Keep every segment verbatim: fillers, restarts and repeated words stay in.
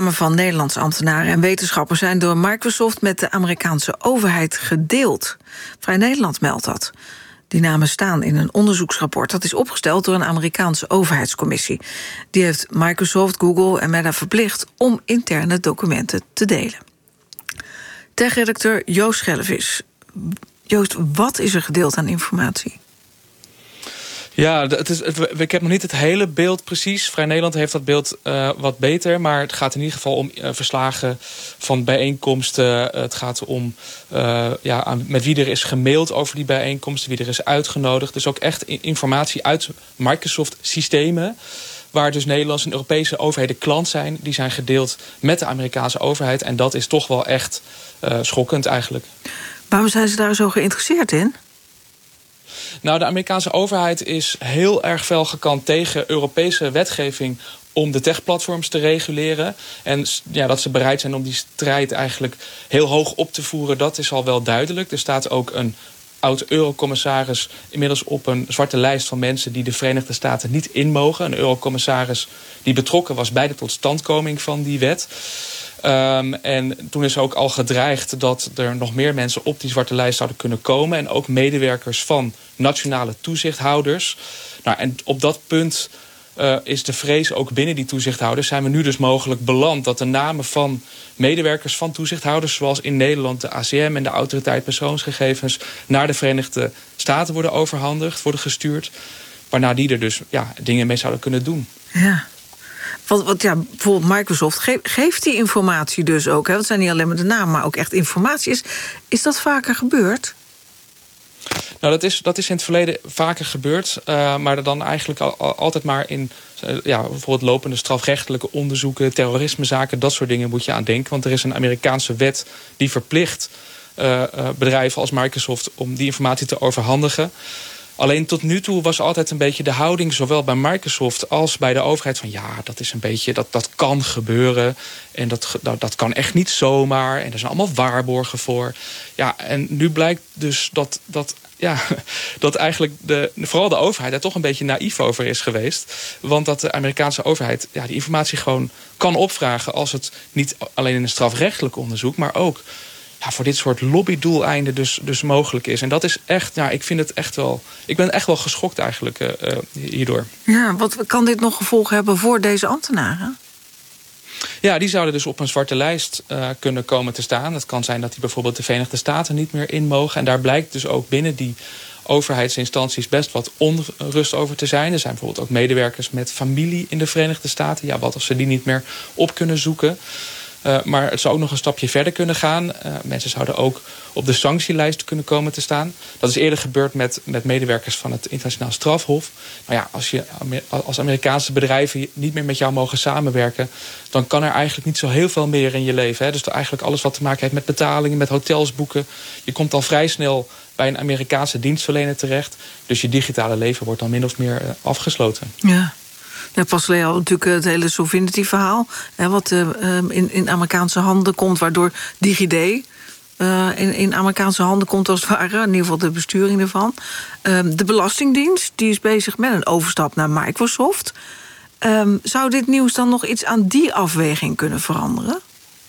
namen van Nederlandse ambtenaren en wetenschappers zijn door Microsoft met de Amerikaanse overheid gedeeld. Vrij Nederland meldt dat. Die namen staan in een onderzoeksrapport dat is opgesteld door een Amerikaanse overheidscommissie. Die heeft Microsoft, Google en Meta verplicht om interne documenten te delen. Tech-redacteur Joost Schellevis. Joost, wat is er gedeeld aan informatie? Ja, het is, het, ik heb nog niet het hele beeld precies. Vrij Nederland heeft dat beeld uh, wat beter. Maar het gaat in ieder geval om uh, verslagen van bijeenkomsten. Uh, het gaat om uh, ja, aan, met wie er is gemaild over die bijeenkomsten. Wie er is uitgenodigd. Dus ook echt informatie uit Microsoft-systemen. Waar dus Nederlandse en Europese overheden klant zijn. Die zijn gedeeld met de Amerikaanse overheid. En dat is toch wel echt uh, schokkend eigenlijk. Waarom zijn ze daar zo geïnteresseerd in? Nou, de Amerikaanse overheid is heel erg fel gekant tegen Europese wetgeving om de techplatforms te reguleren. En ja, dat ze bereid zijn om die strijd eigenlijk heel hoog op te voeren, dat is al wel duidelijk. Er staat ook een oud-eurocommissaris inmiddels op een zwarte lijst van mensen die de Verenigde Staten niet in mogen. Een eurocommissaris die betrokken was bij de totstandkoming van die wet. Um, en toen is ook al gedreigd dat er nog meer mensen op die zwarte lijst zouden kunnen komen. En ook medewerkers van nationale toezichthouders. Nou, en op dat punt uh, is de vrees ook binnen die toezichthouders. Zijn we nu dus mogelijk beland dat de namen van medewerkers van toezichthouders, zoals in Nederland de A C M en de Autoriteit Persoonsgegevens, naar de Verenigde Staten worden overhandigd, worden gestuurd. Waarna die er dus ja, dingen mee zouden kunnen doen. Ja. Want, want ja, bijvoorbeeld Microsoft ge- geeft die informatie dus ook. Hè? Dat zijn niet alleen maar de namen, maar ook echt informatie. Is, is dat vaker gebeurd? Nou, dat is, dat is in het verleden vaker gebeurd. Uh, maar dan eigenlijk al, al, altijd maar in uh, ja, bijvoorbeeld lopende strafrechtelijke onderzoeken, terrorismezaken, dat soort dingen moet je aan denken. Want er is een Amerikaanse wet die verplicht uh, uh, bedrijven als Microsoft om die informatie te overhandigen. Alleen tot nu toe was altijd een beetje de houding, zowel bij Microsoft als bij de overheid, van ja, dat is een beetje, dat, dat kan gebeuren. En dat, dat, dat kan echt niet zomaar. En er zijn allemaal waarborgen voor. Ja, en nu blijkt dus dat, dat, ja, dat eigenlijk de, vooral de overheid er toch een beetje naïef over is geweest. Want dat de Amerikaanse overheid ja, die informatie gewoon kan opvragen als het niet alleen in een strafrechtelijk onderzoek, maar ook ja, voor dit soort lobbydoeleinden dus, dus mogelijk is. En dat is echt, nou, ik vind het echt wel, ik ben echt wel geschokt eigenlijk uh, hierdoor. Ja, wat kan dit nog gevolgen hebben voor deze ambtenaren? Ja, die zouden dus op een zwarte lijst uh, kunnen komen te staan. Het kan zijn dat die bijvoorbeeld de Verenigde Staten niet meer in mogen. En daar blijkt dus ook binnen die overheidsinstanties best wat onrust over te zijn. Er zijn bijvoorbeeld ook medewerkers met familie in de Verenigde Staten. Ja, wat als ze die niet meer op kunnen zoeken? Uh, maar het zou ook nog een stapje verder kunnen gaan. Uh, mensen zouden ook op de sanctielijst kunnen komen te staan. Dat is eerder gebeurd met, met medewerkers van het internationaal strafhof. Nou ja, als je als Amerikaanse bedrijven niet meer met jou mogen samenwerken, dan kan er eigenlijk niet zo heel veel meer in je leven. Hè? Dus eigenlijk alles wat te maken heeft met betalingen, met hotels boeken. Je komt al vrij snel bij een Amerikaanse dienstverlener terecht. Dus je digitale leven wordt dan min of meer uh, afgesloten. Ja. Ja, pas geleden al natuurlijk het hele Sofinity-verhaal, hè, wat uh, in, in Amerikaanse handen komt, waardoor DigiD uh, in, in Amerikaanse handen komt als het ware, in ieder geval de besturing ervan. Uh, de Belastingdienst die is bezig met een overstap naar Microsoft. Um, zou dit nieuws dan nog iets aan die afweging kunnen veranderen?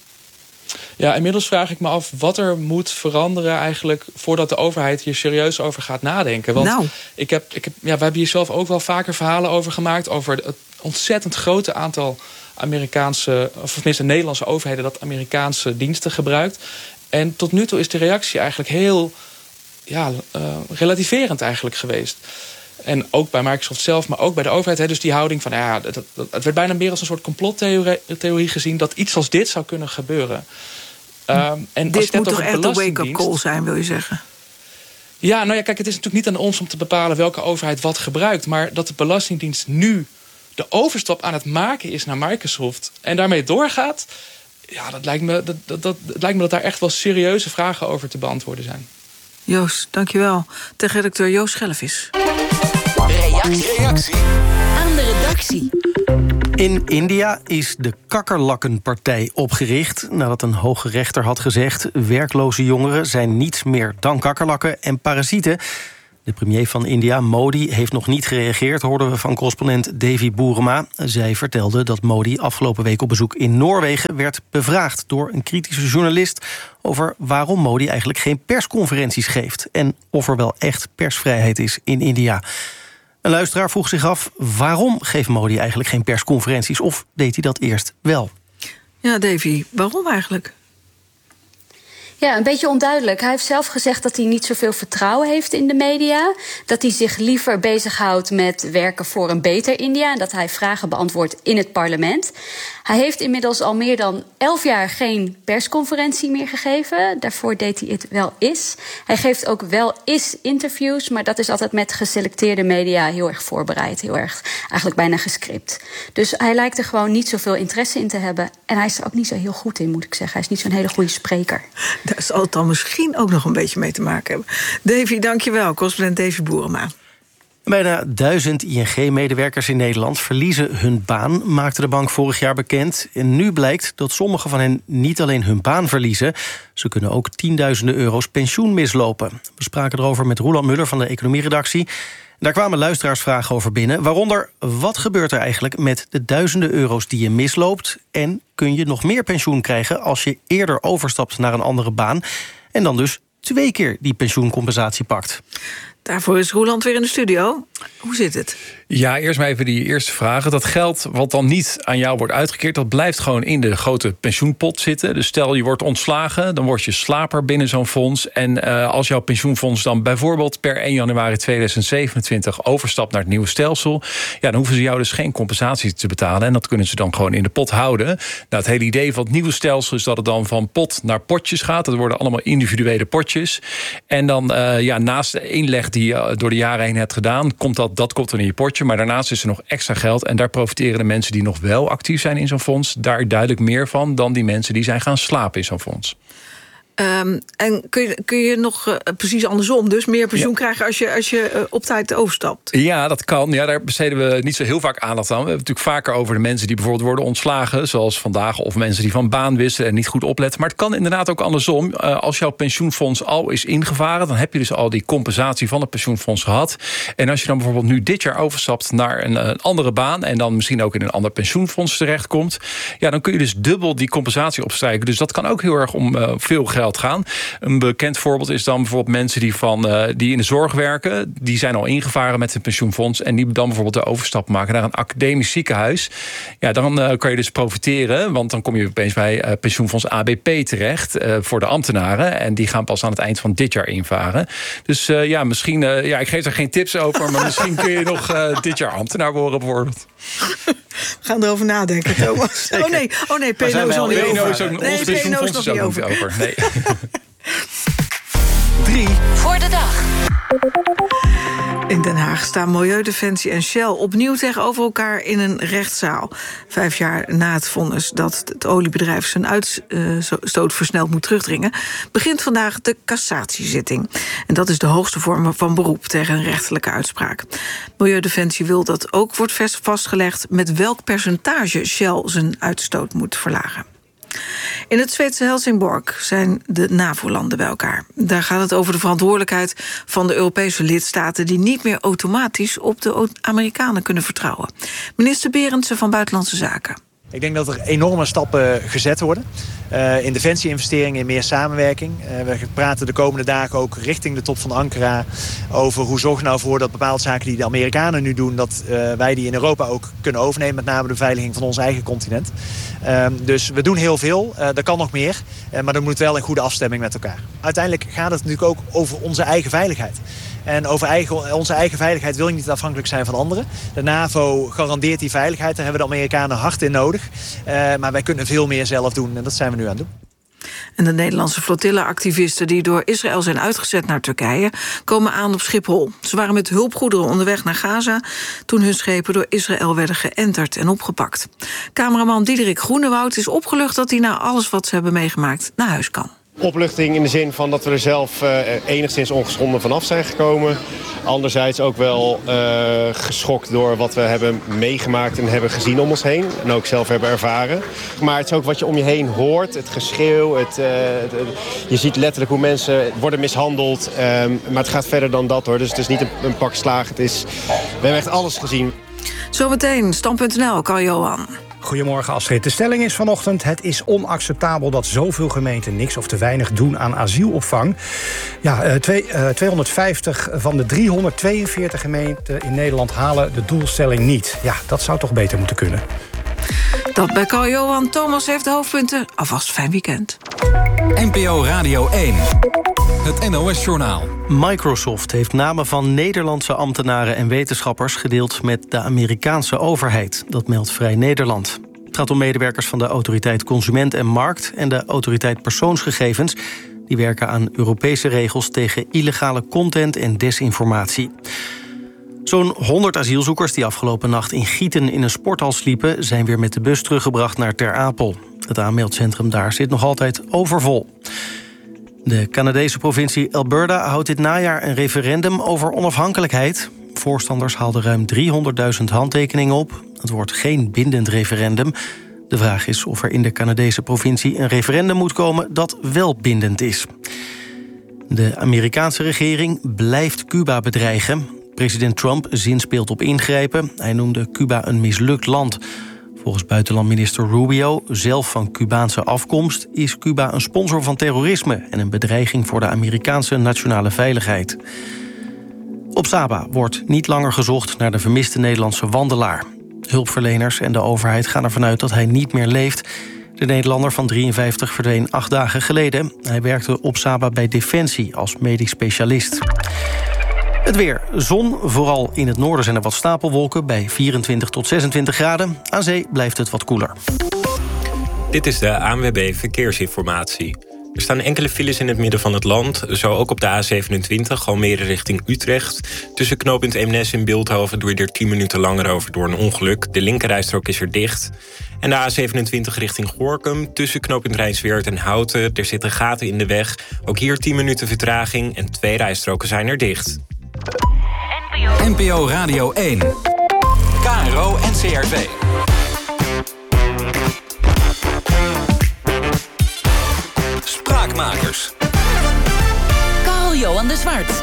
Ja, inmiddels vraag ik me af wat er moet veranderen eigenlijk voordat de overheid hier serieus over gaat nadenken. Want nou. ik heb, ik heb, ja, we hebben hier zelf ook wel vaker verhalen over gemaakt, over het ontzettend grote aantal Amerikaanse, of tenminste Nederlandse overheden dat Amerikaanse diensten gebruikt. En tot nu toe is de reactie eigenlijk heel ja, uh, relativerend eigenlijk geweest. En ook bij Microsoft zelf, maar ook bij de overheid. Hè, dus die houding van, ja, dat, dat, het werd bijna meer als een soort complottheorie gezien dat iets als dit zou kunnen gebeuren. Um, en dit moet toch echt een wake-up call zijn, wil je zeggen? Ja, nou ja, kijk, het is natuurlijk niet aan ons om te bepalen welke overheid wat gebruikt. Maar dat de Belastingdienst nu de overstap aan het maken is naar Microsoft en daarmee doorgaat, ja, dat lijkt me dat, dat, dat, het lijkt me dat daar echt wel serieuze vragen over te beantwoorden zijn. Joost, dankjewel. Tech-redacteur Joost Schellevis. Reactie. Reactie aan de redactie. In India is de kakkerlakkenpartij opgericht nadat een hoge rechter had gezegd: werkloze jongeren zijn niets meer dan kakkerlakken en parasieten. De premier van India, Modi, heeft nog niet gereageerd, hoorden we van correspondent Davy Boerema. Zij vertelde dat Modi afgelopen week op bezoek in Noorwegen werd bevraagd door een kritische journalist over waarom Modi eigenlijk geen persconferenties geeft en of er wel echt persvrijheid is in India. Een luisteraar vroeg zich af, waarom geeft Modi eigenlijk geen persconferenties, of deed hij dat eerst wel? Ja, Davy, waarom eigenlijk? Ja, een beetje onduidelijk. Hij heeft zelf gezegd dat hij niet zoveel vertrouwen heeft in de media. Dat hij zich liever bezighoudt met werken voor een beter India. En dat hij vragen beantwoordt in het parlement. Hij heeft inmiddels al meer dan elf jaar geen persconferentie meer gegeven. Daarvoor deed hij het wel eens. Hij geeft ook wel eens interviews. Maar dat is altijd met geselecteerde media heel erg voorbereid. Heel erg eigenlijk bijna gescript. Dus hij lijkt er gewoon niet zoveel interesse in te hebben. En hij is er ook niet zo heel goed in, moet ik zeggen. Hij is niet zo'n hele goede spreker. Daar zal het dan misschien ook nog een beetje mee te maken hebben. Davy, dankjewel. Correspondent Davy Boerema. Bijna duizend I N G-medewerkers in Nederland verliezen hun baan, maakte de bank vorig jaar bekend. En nu blijkt dat sommigen van hen niet alleen hun baan verliezen, ze kunnen ook tienduizenden euro's pensioen mislopen. We spraken erover met Roeland Muller van de economieredactie. Daar kwamen luisteraarsvragen over binnen. Waaronder, wat gebeurt er eigenlijk met de duizenden euro's die je misloopt? En kun je nog meer pensioen krijgen als je eerder overstapt naar een andere baan en dan dus twee keer die pensioencompensatie pakt? Daarvoor is Roeland weer in de studio. Hoe zit het? Ja, eerst maar even die eerste vragen. Dat geld wat dan niet aan jou wordt uitgekeerd, dat blijft gewoon in de grote pensioenpot zitten. Dus stel je wordt ontslagen, dan word je slaper binnen zo'n fonds. En uh, als jouw pensioenfonds dan bijvoorbeeld per één januari tweeduizend zevenentwintig overstapt naar het nieuwe stelsel, ja, dan hoeven ze jou dus geen compensatie te betalen. En dat kunnen ze dan gewoon in de pot houden. Nou, het hele idee van het nieuwe stelsel is dat het dan van pot naar potjes gaat. Dat worden allemaal individuele potjes. En dan uh, ja, naast de inleg die je door de jaren heen hebt gedaan, komt dat, dat komt dan in je potje. Maar daarnaast is er nog extra geld. En daar profiteren de mensen die nog wel actief zijn in zo'n fonds daar duidelijk meer van dan die mensen die zijn gaan slapen in zo'n fonds. Um, en kun je, kun je nog uh, precies andersom, dus meer pensioen ja. krijgen als je, als je uh, op tijd overstapt? Ja, dat kan. Ja, daar besteden we niet zo heel vaak aandacht aan. We hebben het natuurlijk vaker over de mensen die bijvoorbeeld worden ontslagen, zoals vandaag, of mensen die van baan wisselen en niet goed opletten. Maar het kan inderdaad ook andersom. Uh, als jouw pensioenfonds al is ingevaren, dan heb je dus al die compensatie van het pensioenfonds gehad. En als je dan bijvoorbeeld nu dit jaar overstapt naar een, een andere baan en dan misschien ook in een ander pensioenfonds terechtkomt, ja, dan kun je dus dubbel die compensatie opstrijken. Dus dat kan ook heel erg om uh, veel geld gaan. Een bekend voorbeeld is dan bijvoorbeeld mensen die, van, uh, die in de zorg werken. Die zijn al ingevaren met een pensioenfonds en die dan bijvoorbeeld de overstap maken naar een academisch ziekenhuis. Ja, dan uh, kan je dus profiteren, want dan kom je opeens bij uh, pensioenfonds A B P terecht uh, voor de ambtenaren. En die gaan pas aan het eind van dit jaar invaren. Dus uh, ja, misschien, uh, ja, ik geef er geen tips over, maar misschien kun je nog uh, dit jaar ambtenaar worden bijvoorbeeld. We gaan erover nadenken, Thomas. Oh nee, oh nee, P N O is al niet over. P N O is ook, nee, ons pensioenfonds is ook niet over. Nee. Drie. Voor de dag. In Den Haag staan Milieudefensie en Shell opnieuw tegenover elkaar in een rechtszaal. Vijf jaar na het vonnis dat het oliebedrijf zijn uitstoot versneld moet terugdringen, begint vandaag de cassatiezitting. En dat is de hoogste vorm van beroep tegen een rechterlijke uitspraak. Milieudefensie wil dat ook wordt vastgelegd met welk percentage Shell zijn uitstoot moet verlagen. In het Zweedse Helsingborg zijn de NAVO-landen bij elkaar. Daar gaat het over de verantwoordelijkheid van de Europese lidstaten die niet meer automatisch op de Amerikanen kunnen vertrouwen. Minister Berendsen van Buitenlandse Zaken. Ik denk dat er enorme stappen gezet worden. Uh, in defensie-investeringen, in meer samenwerking. Uh, we praten de komende dagen ook richting de top van Ankara over hoe zorgen we nou voor dat bepaalde zaken die de Amerikanen nu doen, dat uh, wij die in Europa ook kunnen overnemen, met name de beveiliging van ons eigen continent. Uh, dus we doen heel veel, uh, er kan nog meer, uh, maar dat moet wel in goede afstemming met elkaar. Uiteindelijk gaat het natuurlijk ook over onze eigen veiligheid. En over eigen, onze eigen veiligheid wil je niet afhankelijk zijn van anderen. De NAVO garandeert die veiligheid, daar hebben de Amerikanen hard in nodig. Uh, maar wij kunnen veel meer zelf doen en dat zijn we nu aan het doen. En de Nederlandse flotille-activisten die door Israël zijn uitgezet naar Turkije komen aan op Schiphol. Ze waren met hulpgoederen onderweg naar Gaza toen hun schepen door Israël werden geënterd en opgepakt. Cameraman Diederik Groenewoud is opgelucht dat hij na alles wat ze hebben meegemaakt naar huis kan. Opluchting in de zin van dat we er zelf uh, enigszins ongeschonden vanaf zijn gekomen. Anderzijds ook wel uh, geschokt door wat we hebben meegemaakt en hebben gezien om ons heen. En ook zelf hebben ervaren. Maar het is ook wat je om je heen hoort. Het geschreeuw. Het, uh, het, uh, je ziet letterlijk hoe mensen worden mishandeld. Um, maar het gaat verder dan dat hoor. Dus het is niet een, een pak slaag. Het is, we hebben echt alles gezien. Zometeen, stand punt n l, Karl-Johan. Goedemorgen Astrid. De stelling is vanochtend: het is onacceptabel dat zoveel gemeenten niks of te weinig doen aan asielopvang. Ja, uh, twee, uh, tweehonderdvijftig van de driehonderdtweeënveertig gemeenten in Nederland halen de doelstelling niet. Ja, dat zou toch beter moeten kunnen. Dat bij Karl-Johan. Thomas heeft de hoofdpunten. Alvast fijn weekend. N P O Radio één. Het N O S-journaal. Microsoft heeft namen van Nederlandse ambtenaren en wetenschappers gedeeld met de Amerikaanse overheid. Dat meldt Vrij Nederland. Het gaat om medewerkers van de Autoriteit Consument en Markt en de Autoriteit Persoonsgegevens. Die werken aan Europese regels tegen illegale content en desinformatie. Zo'n honderd asielzoekers die afgelopen nacht in Gieten in een sporthal sliepen, zijn weer met de bus teruggebracht naar Ter Apel. Het aanmeldcentrum daar zit nog altijd overvol. De Canadese provincie Alberta houdt dit najaar een referendum over onafhankelijkheid. Voorstanders haalden ruim driehonderdduizend handtekeningen op. Het wordt geen bindend referendum. De vraag is of er in de Canadese provincie een referendum moet komen dat wel bindend is. De Amerikaanse regering blijft Cuba bedreigen. President Trump zinspeelt op ingrijpen. Hij noemde Cuba een mislukt land. Volgens buitenlandminister Rubio, zelf van Cubaanse afkomst, is Cuba een sponsor van terrorisme en een bedreiging voor de Amerikaanse nationale veiligheid. Op Saba wordt niet langer gezocht naar de vermiste Nederlandse wandelaar. Hulpverleners en de overheid gaan ervan uit dat hij niet meer leeft. De Nederlander van drieënvijftig verdween acht dagen geleden. Hij werkte op Saba bij Defensie als medisch specialist. Het weer. Zon, vooral in het noorden zijn er wat stapelwolken bij vierentwintig tot zesentwintig graden. Aan zee blijft het wat koeler. Dit is de A N W B Verkeersinformatie. Er staan enkele files in het midden van het land. Zo ook op de A zevenentwintig, Almere richting Utrecht. Tussen knooppunt Eemnes en Bilthoven doe je er tien minuten langer over door een ongeluk. De linkerrijstrook is er dicht. En de A zevenentwintig richting Gorinchem. Tussen knooppunt Rijnsweert en Houten. Er zitten gaten in de weg. Ook hier tien minuten vertraging en twee rijstroken zijn er dicht. N P O Radio één. K R O en C R V. Spraakmakers. Karl-Johan de Zwart.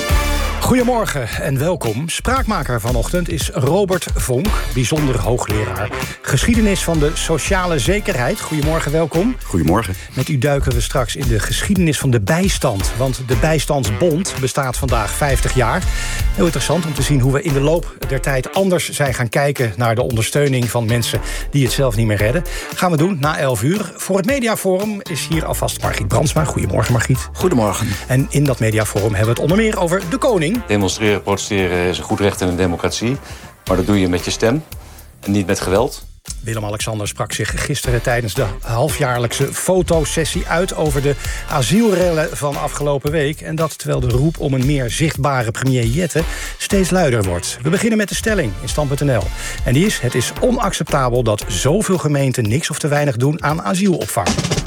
Goedemorgen en welkom. Spraakmaker vanochtend is Robert Vonk, bijzonder hoogleraar geschiedenis van de sociale zekerheid. Goedemorgen, welkom. Goedemorgen. Met u duiken we straks in de geschiedenis van de bijstand. Want de Bijstandsbond bestaat vandaag vijftig jaar. Heel interessant om te zien hoe we in de loop der tijd anders zijn gaan kijken naar de ondersteuning van mensen die het zelf niet meer redden. Gaan we doen na elf uur. Voor het Mediaforum is hier alvast Margriet Brandsma. Goedemorgen, Margriet. Goedemorgen. En in dat Mediaforum hebben we het onder meer over de koning. Demonstreren, protesteren is een goed recht in een democratie. Maar dat doe je met je stem en niet met geweld. Willem-Alexander sprak zich gisteren tijdens de halfjaarlijkse fotosessie uit over de asielrellen van afgelopen week. En dat terwijl de roep om een meer zichtbare premier Jette steeds luider wordt. We beginnen met de stelling in stand punt n l. En die is: het is onacceptabel dat zoveel gemeenten niks of te weinig doen aan asielopvang.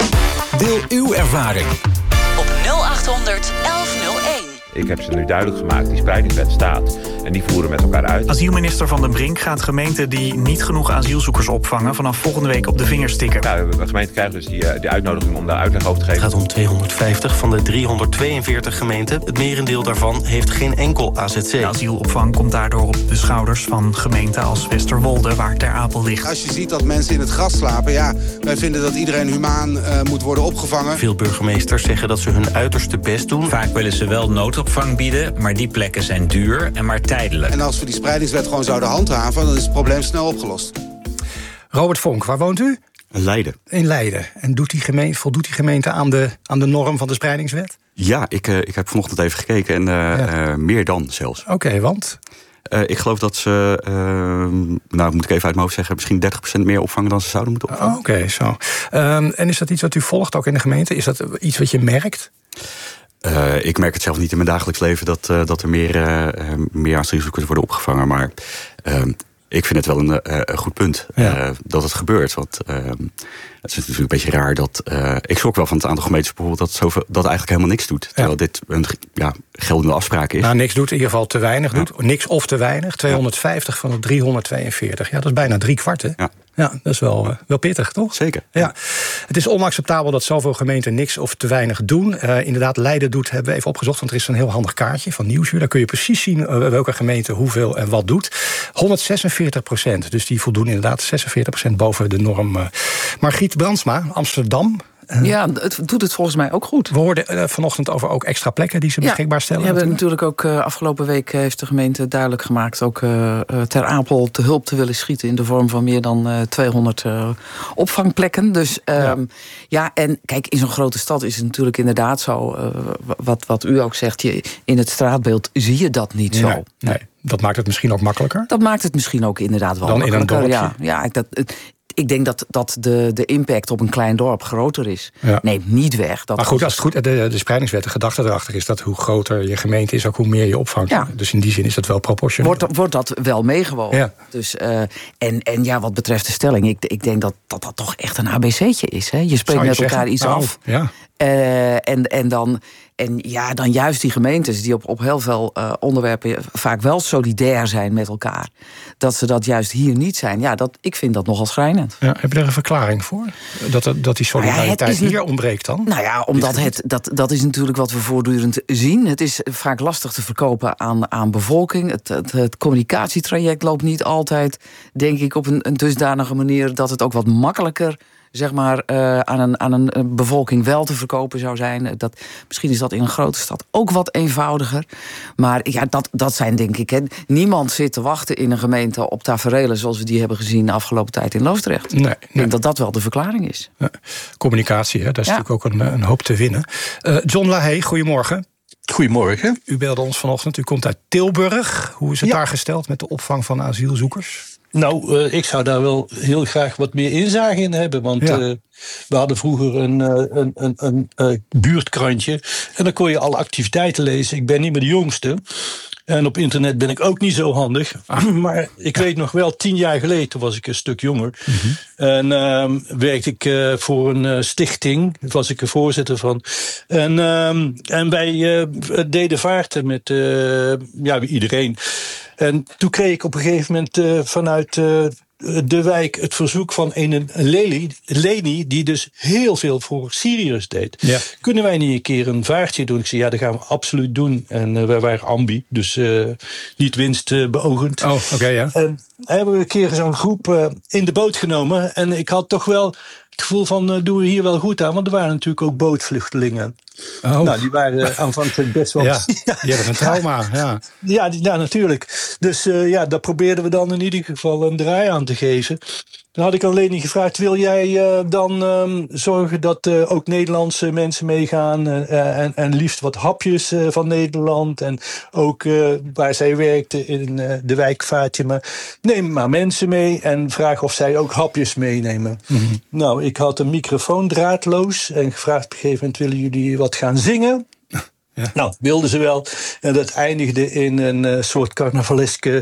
Deel uw ervaring op nul achthonderd elf nul één. Ik heb ze nu duidelijk gemaakt, die spreidingswet staat. En die voeren met elkaar uit. Asielminister Van den Brink gaat gemeenten die niet genoeg asielzoekers opvangen vanaf volgende week op de vingers tikken. Nou, de gemeente krijgt dus die, die uitnodiging om daar uitleg over te geven. Het gaat om tweehonderdvijftig van de driehonderdtweeënveertig gemeenten. Het merendeel daarvan heeft geen enkel A Z C. De asielopvang komt daardoor op de schouders van gemeenten als Westerwolde, waar Ter Apel ligt. Als je ziet dat mensen in het gras slapen, ja, wij vinden dat iedereen humaan uh, moet worden opgevangen. Veel burgemeesters zeggen dat ze hun uiterste best doen. Vaak willen ze wel noodopvang bieden, maar die plekken zijn duur en maar tijdelijk. En als we die spreidingswet gewoon zouden handhaven, dan is het probleem snel opgelost. Robert Vonk, waar woont u? In Leiden. In Leiden. En doet die gemeente, voldoet die gemeente aan de, aan de norm van de spreidingswet? Ja, ik, uh, ik heb vanochtend even gekeken en uh, ja. uh, meer dan zelfs. Oké, okay, want? Uh, ik geloof dat ze, uh, nou moet ik even uit mijn hoofd zeggen, misschien dertig procent meer opvangen dan ze zouden moeten opvangen. Oh, Oké, okay, zo. Um, en is dat iets wat u volgt ook in de gemeente? Is dat iets wat je merkt? Uh, ik merk het zelf niet in mijn dagelijks leven dat, uh, dat er meer, uh, meer asielzoekers worden opgevangen. Maar uh, ik vind het wel een, uh, een goed punt ja. uh, dat het gebeurt. Want uh, het is natuurlijk een beetje raar dat... Uh, ik schrok wel van het aantal gemeentes bijvoorbeeld... dat, zoveel, dat eigenlijk helemaal niks doet. Terwijl ja. dit een ja, geldende afspraak is. Nou, niks doet, in ieder geval te weinig doet. Ja. Niks of te weinig. tweehonderdvijftig ja. van de driehonderdtweeënveertig. Ja, dat is bijna drie kwart, hè? Ja. Ja, dat is wel, uh, wel pittig, toch? Zeker. Ja. Het is onacceptabel dat zoveel gemeenten niks of te weinig doen. Uh, inderdaad, Leiden doet, hebben we even opgezocht... want er is een heel handig kaartje van Nieuwsuur. Daar kun je precies zien uh, welke gemeente hoeveel en wat doet. honderdzesenveertig procent, dus die voldoen inderdaad zesenveertig procent boven de norm. Uh. Margriet Brandsma, Amsterdam... Uh, ja, het doet het volgens mij ook goed. We hoorden uh, vanochtend over ook extra plekken die ze ja, beschikbaar stellen. Ja, we hebben natuurlijk ook uh, afgelopen week heeft de gemeente duidelijk gemaakt... ook uh, Ter Apel te hulp te willen schieten... in de vorm van meer dan uh, tweehonderd uh, opvangplekken. Dus um, ja. ja, en kijk, in zo'n grote stad is het natuurlijk inderdaad zo... Uh, wat, wat u ook zegt, je, in het straatbeeld zie je dat niet zo. Nee, nee, dat maakt het misschien ook makkelijker? Dat maakt het misschien ook inderdaad wel dan makkelijker. In een dorpje? Ja, ja dat... Ik denk dat, dat de, de impact op een klein dorp groter is. Ja. Neemt niet weg. Dat maar goed, als het goed, de, de spreidingswet, de gedachte erachter is... dat hoe groter je gemeente is, ook hoe meer je opvangt. Ja. Dus in die zin is dat wel proportioneel. Wordt, wordt dat wel meegewogen. Ja. Dus, uh, en, en ja, wat betreft de stelling... ik, ik denk dat, dat dat toch echt een A B C'tje is. Hè? Je spreekt je met elkaar zeggen? iets nou, af. Ja. Uh, en, en, dan, en ja, dan juist die gemeentes die op, op heel veel uh, onderwerpen... vaak wel solidair zijn met elkaar. Dat ze dat juist hier niet zijn. Ja, dat, ik vind dat nogal schrijnend. Ja, heb je er een verklaring voor? Dat, dat die solidariteit nou ja, hier ontbreekt dan? Nou ja, omdat het, dat, dat is natuurlijk wat we voortdurend zien. Het is vaak lastig te verkopen aan, aan bevolking. Het, het, het communicatietraject loopt niet altijd, denk ik, op een, een dusdanige manier... dat het ook wat makkelijker... zeg maar, uh, aan, een, aan een bevolking wel te verkopen zou zijn. Dat, misschien is dat in een grote stad ook wat eenvoudiger. Maar ja, dat, dat zijn denk ik... Hè, niemand zit te wachten in een gemeente op taferelen... zoals we die hebben gezien de afgelopen tijd in Loosdrecht. Nee, nee. Ik denk dat dat wel de verklaring is. Ja, communicatie, hè, daar is ja. natuurlijk ook een, een hoop te winnen. Uh, John Lahey, goedemorgen. Goedemorgen. U belde ons vanochtend, u komt uit Tilburg. Hoe is het ja. daar gesteld met de opvang van asielzoekers? Nou, uh, ik zou daar wel heel graag wat meer inzage in hebben. Want ja. uh, we hadden vroeger een, uh, een, een, een uh, buurtkrantje. En dan kon je alle activiteiten lezen. Ik ben niet meer de jongste. En op internet ben ik ook niet zo handig. Ah. Maar ik weet nog wel, tien jaar geleden, toen was ik een stuk jonger. Mm-hmm. En uh, werkte ik uh, voor een uh, stichting. Daar was ik er voorzitter van. En, uh, en wij uh, deden vaarten met uh, ja, iedereen. En toen kreeg ik op een gegeven moment uh, vanuit uh, de wijk het verzoek van een Lely, Leni, die dus heel veel voor Syriërs deed. Ja. Kunnen wij niet een keer een vaartje doen? Ik zei, ja, dat gaan we absoluut doen. En uh, wij waren ambi, dus uh, niet winstbeogend. Oh, oké, okay, ja. En hebben we een keer zo'n groep uh, in de boot genomen. En ik had toch wel het gevoel van, uh, doen we hier wel goed aan? Want er waren natuurlijk ook bootvluchtelingen. Oh. Nou, die waren aanvankelijk best wel... Ja, die hebben een trauma, ja. Ja, die, ja natuurlijk. Dus uh, ja, daar probeerden we dan in ieder geval een draai aan te geven. Dan had ik alleen niet gevraagd, wil jij uh, dan um, zorgen dat uh, ook Nederlandse mensen meegaan... Uh, en, en liefst wat hapjes uh, van Nederland... en ook uh, waar zij werkte in uh, de wijk Fatima... neem maar mensen mee en vraag of zij ook hapjes meenemen. Mm-hmm. Nou, ik had een microfoon draadloos... en gevraagd op een gegeven moment, willen jullie wat gaan zingen... Ja. Nou, wilden ze wel. En dat eindigde in een uh, soort carnavaleske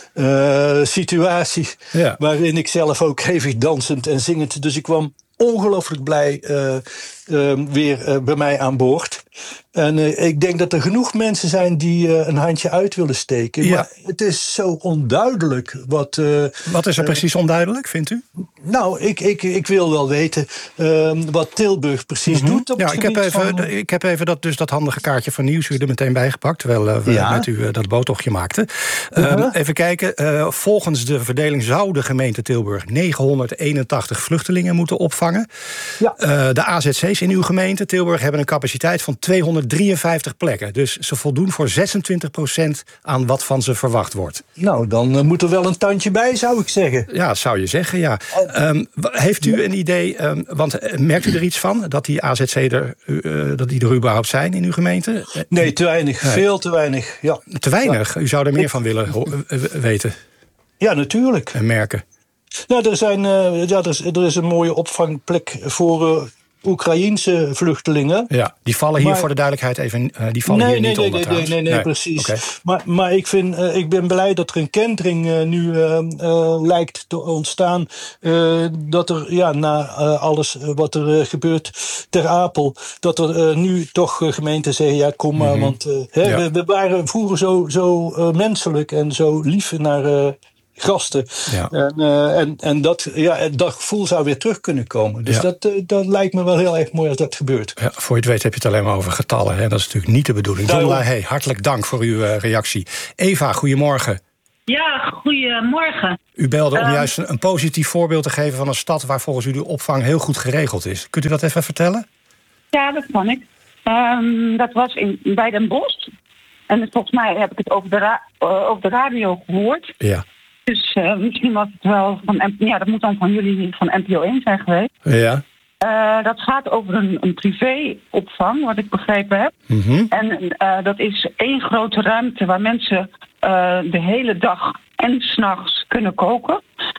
uh, situatie. Ja. Waarin ik zelf ook hevig dansend en zingend. Dus ik kwam ongelooflijk blij uh, uh, weer uh, bij mij aan boord. En uh, ik denk dat er genoeg mensen zijn die uh, een handje uit willen steken. Ja. Maar het is zo onduidelijk. Wat, uh, wat is er uh, precies onduidelijk, vindt u? Nou, ik, ik, ik wil wel weten uh, wat Tilburg precies mm-hmm. doet. Op ja, het ik, heb even, van... ik heb even dat, dus dat handige kaartje van Nieuwsuur er meteen bijgepakt. Terwijl uh, we ja. met u uh, dat boottochtje maakten. Uh, uh-huh. Even kijken. Uh, volgens de verdeling zou de gemeente Tilburg negenhonderdeenentachtig vluchtelingen moeten opvangen. Ja. Uh, de A Z C's in uw gemeente Tilburg hebben een capaciteit van tweehonderddrieënvijftig plekken. Dus ze voldoen voor zesentwintig procent aan wat van ze verwacht wordt. Nou, dan uh, moet er wel een tandje bij, zou ik zeggen. Ja, zou je zeggen, ja. Um, heeft u een idee, um, want merkt u er iets van... dat die A Z C er, uh, dat die er überhaupt zijn in uw gemeente? Nee, te weinig. Nee. Veel te weinig, ja. Te weinig? U zou er meer van willen ho- weten? Ja, natuurlijk. En merken? Nou, er, zijn, uh, ja, er, is, er is een mooie opvangplek voor... Uh, Oekraïense vluchtelingen. Ja, die vallen hier maar, voor de duidelijkheid even uh, die vallen nee, hier nee, niet nee, onder nee, nee, nee, nee, nee, precies. Okay. Maar, maar ik, vind, uh, ik ben blij dat er een kentering uh, nu uh, uh, lijkt te ontstaan. Uh, dat er ja, na uh, alles wat er uh, gebeurt ter Apel, dat er uh, nu toch uh, gemeenten zeggen, ja, kom maar. Mm-hmm. Want uh, hè, ja. we, we waren vroeger zo, zo uh, menselijk en zo lief naar uh, gasten. Ja. En, uh, en, en dat, ja, dat gevoel zou weer terug kunnen komen. Dus ja. dat, uh, dat lijkt me wel heel erg mooi als dat gebeurt. Ja, voor je het weet heb je het alleen maar over getallen. Hè? Dat is natuurlijk niet de bedoeling. John Lahey, hartelijk dank voor uw uh, reactie. Eva, goedemorgen. Ja, goedemorgen. U belde om um, juist een, een positief voorbeeld te geven van een stad waar volgens u de opvang heel goed geregeld is. Kunt u dat even vertellen? Ja, dat kan ik. Um, dat was in, bij Den Bosch. En volgens mij heb ik het over de, ra- uh, over de radio gehoord. Ja. Dus uh, misschien was het wel van... Ja, dat moet dan van jullie van N P O één zijn geweest. Ja. Uh, dat gaat over een, een privéopvang, wat ik begrepen heb. Mm-hmm. En uh, dat is één grote ruimte waar mensen uh, de hele dag en 's nachts kunnen koken.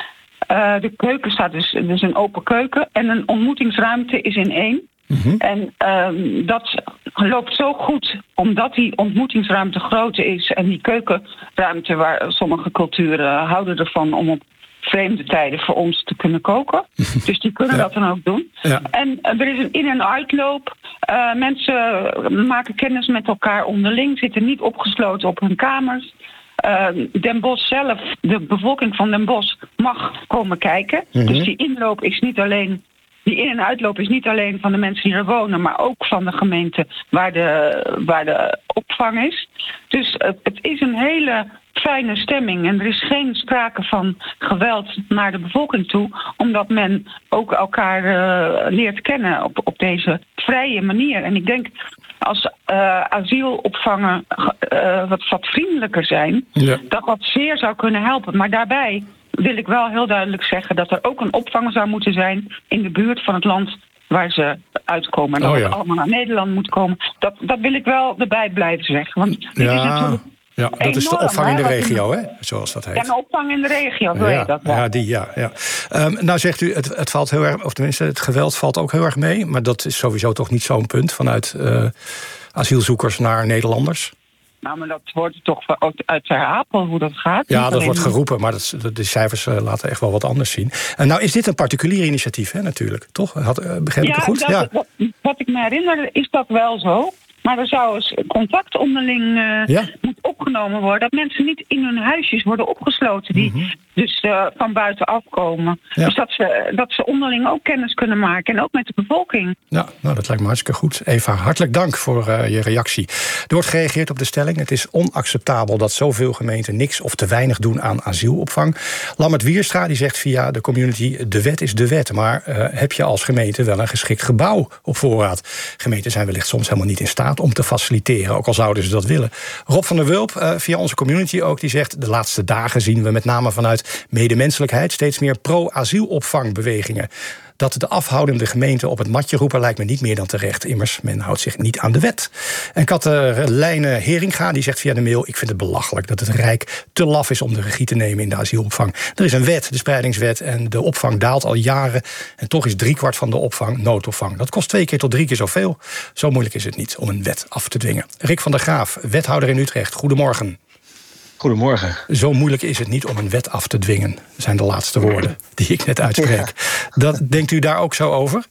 Uh, de keuken staat dus, dus een open keuken. En een ontmoetingsruimte is in één. Mm-hmm. En uh, dat loopt zo goed, omdat die ontmoetingsruimte groot is en die keukenruimte waar sommige culturen houden ervan om op vreemde tijden voor ons te kunnen koken. Dus die kunnen ja. dat dan ook doen. Ja. En uh, er is een in- en uitloop. Uh, mensen maken kennis met elkaar onderling, zitten niet opgesloten op hun kamers. Uh, Den Bosch zelf, de bevolking van Den Bosch mag komen kijken. Mm-hmm. Dus die inloop is niet alleen... Die in- en uitloop is niet alleen van de mensen die er wonen, maar ook van de gemeente waar de, waar de opvang is. Dus het, het is een hele fijne stemming en er is geen sprake van geweld naar de bevolking toe, omdat men ook elkaar uh, leert kennen op, op deze vrije manier. En ik denk als uh, asielopvangen uh, wat, wat vriendelijker zijn, ja. dat dat zeer zou kunnen helpen. Maar daarbij wil ik wel heel duidelijk zeggen dat er ook een opvang zou moeten zijn in de buurt van het land waar ze uitkomen. En dat oh, ja. het allemaal naar Nederland moet komen. Dat, dat wil ik wel erbij blijven zeggen. Want dit ja. is natuurlijk Ja, dat enorm, is de opvang in de regio, hè? Zoals dat heet. Ja, een opvang in de regio, zo ja, heet dat wel. Ja, die, ja. ja. Um, nou zegt u, het, het valt heel erg, of tenminste, het geweld valt ook heel erg mee. Maar dat is sowieso toch niet zo'n punt vanuit uh, asielzoekers naar Nederlanders? Nou, maar dat wordt toch uit Ter Apel hoe dat gaat. Ja, dat wordt geroepen, maar dat, de cijfers uh, laten echt wel wat anders zien. En nou is dit een particulier initiatief, hè, natuurlijk, toch? Had, uh, begrijp ik ja, het goed? Dat, ja, wat, wat ik me herinner is dat wel zo. Maar er zou eens contact onderling uh, ja? moet opgenomen worden. Dat mensen niet in hun huisjes worden opgesloten. Die mm-hmm. dus uh, van buiten afkomen. Ja. Dus dat ze, dat ze onderling ook kennis kunnen maken. En ook met de bevolking. Ja, nou, dat lijkt me hartstikke goed. Eva, hartelijk dank voor uh, je reactie. Er wordt gereageerd op de stelling. Het is onacceptabel dat zoveel gemeenten niks of te weinig doen aan asielopvang. Lammert Wierstra die zegt via de community: de wet is de wet. Maar uh, heb je als gemeente wel een geschikt gebouw op voorraad? Gemeenten zijn wellicht soms helemaal niet in staat om te faciliteren, ook al zouden ze dat willen. Rob van der Wulp, uh, via onze community ook, die zegt: de laatste dagen zien we met name vanuit medemenselijkheid steeds meer pro-asielopvangbewegingen. Dat de afhoudende gemeenten op het matje roepen lijkt me niet meer dan terecht. Immers, men houdt zich niet aan de wet. En Katelijne Heringa die zegt via de mail: ik vind het belachelijk dat het Rijk te laf is om de regie te nemen in de asielopvang. Er is een wet, de spreidingswet, en de opvang daalt al jaren. En toch is driekwart van de opvang noodopvang. Dat kost twee keer tot drie keer zoveel. Zo moeilijk is het niet om een wet af te dwingen. Rick van der Graaf, wethouder in Utrecht. Goedemorgen. Goedemorgen. Zo moeilijk is het niet om een wet af te dwingen, zijn de laatste woorden die ik net uitspreek. Ja. Dat, denkt u daar ook zo over?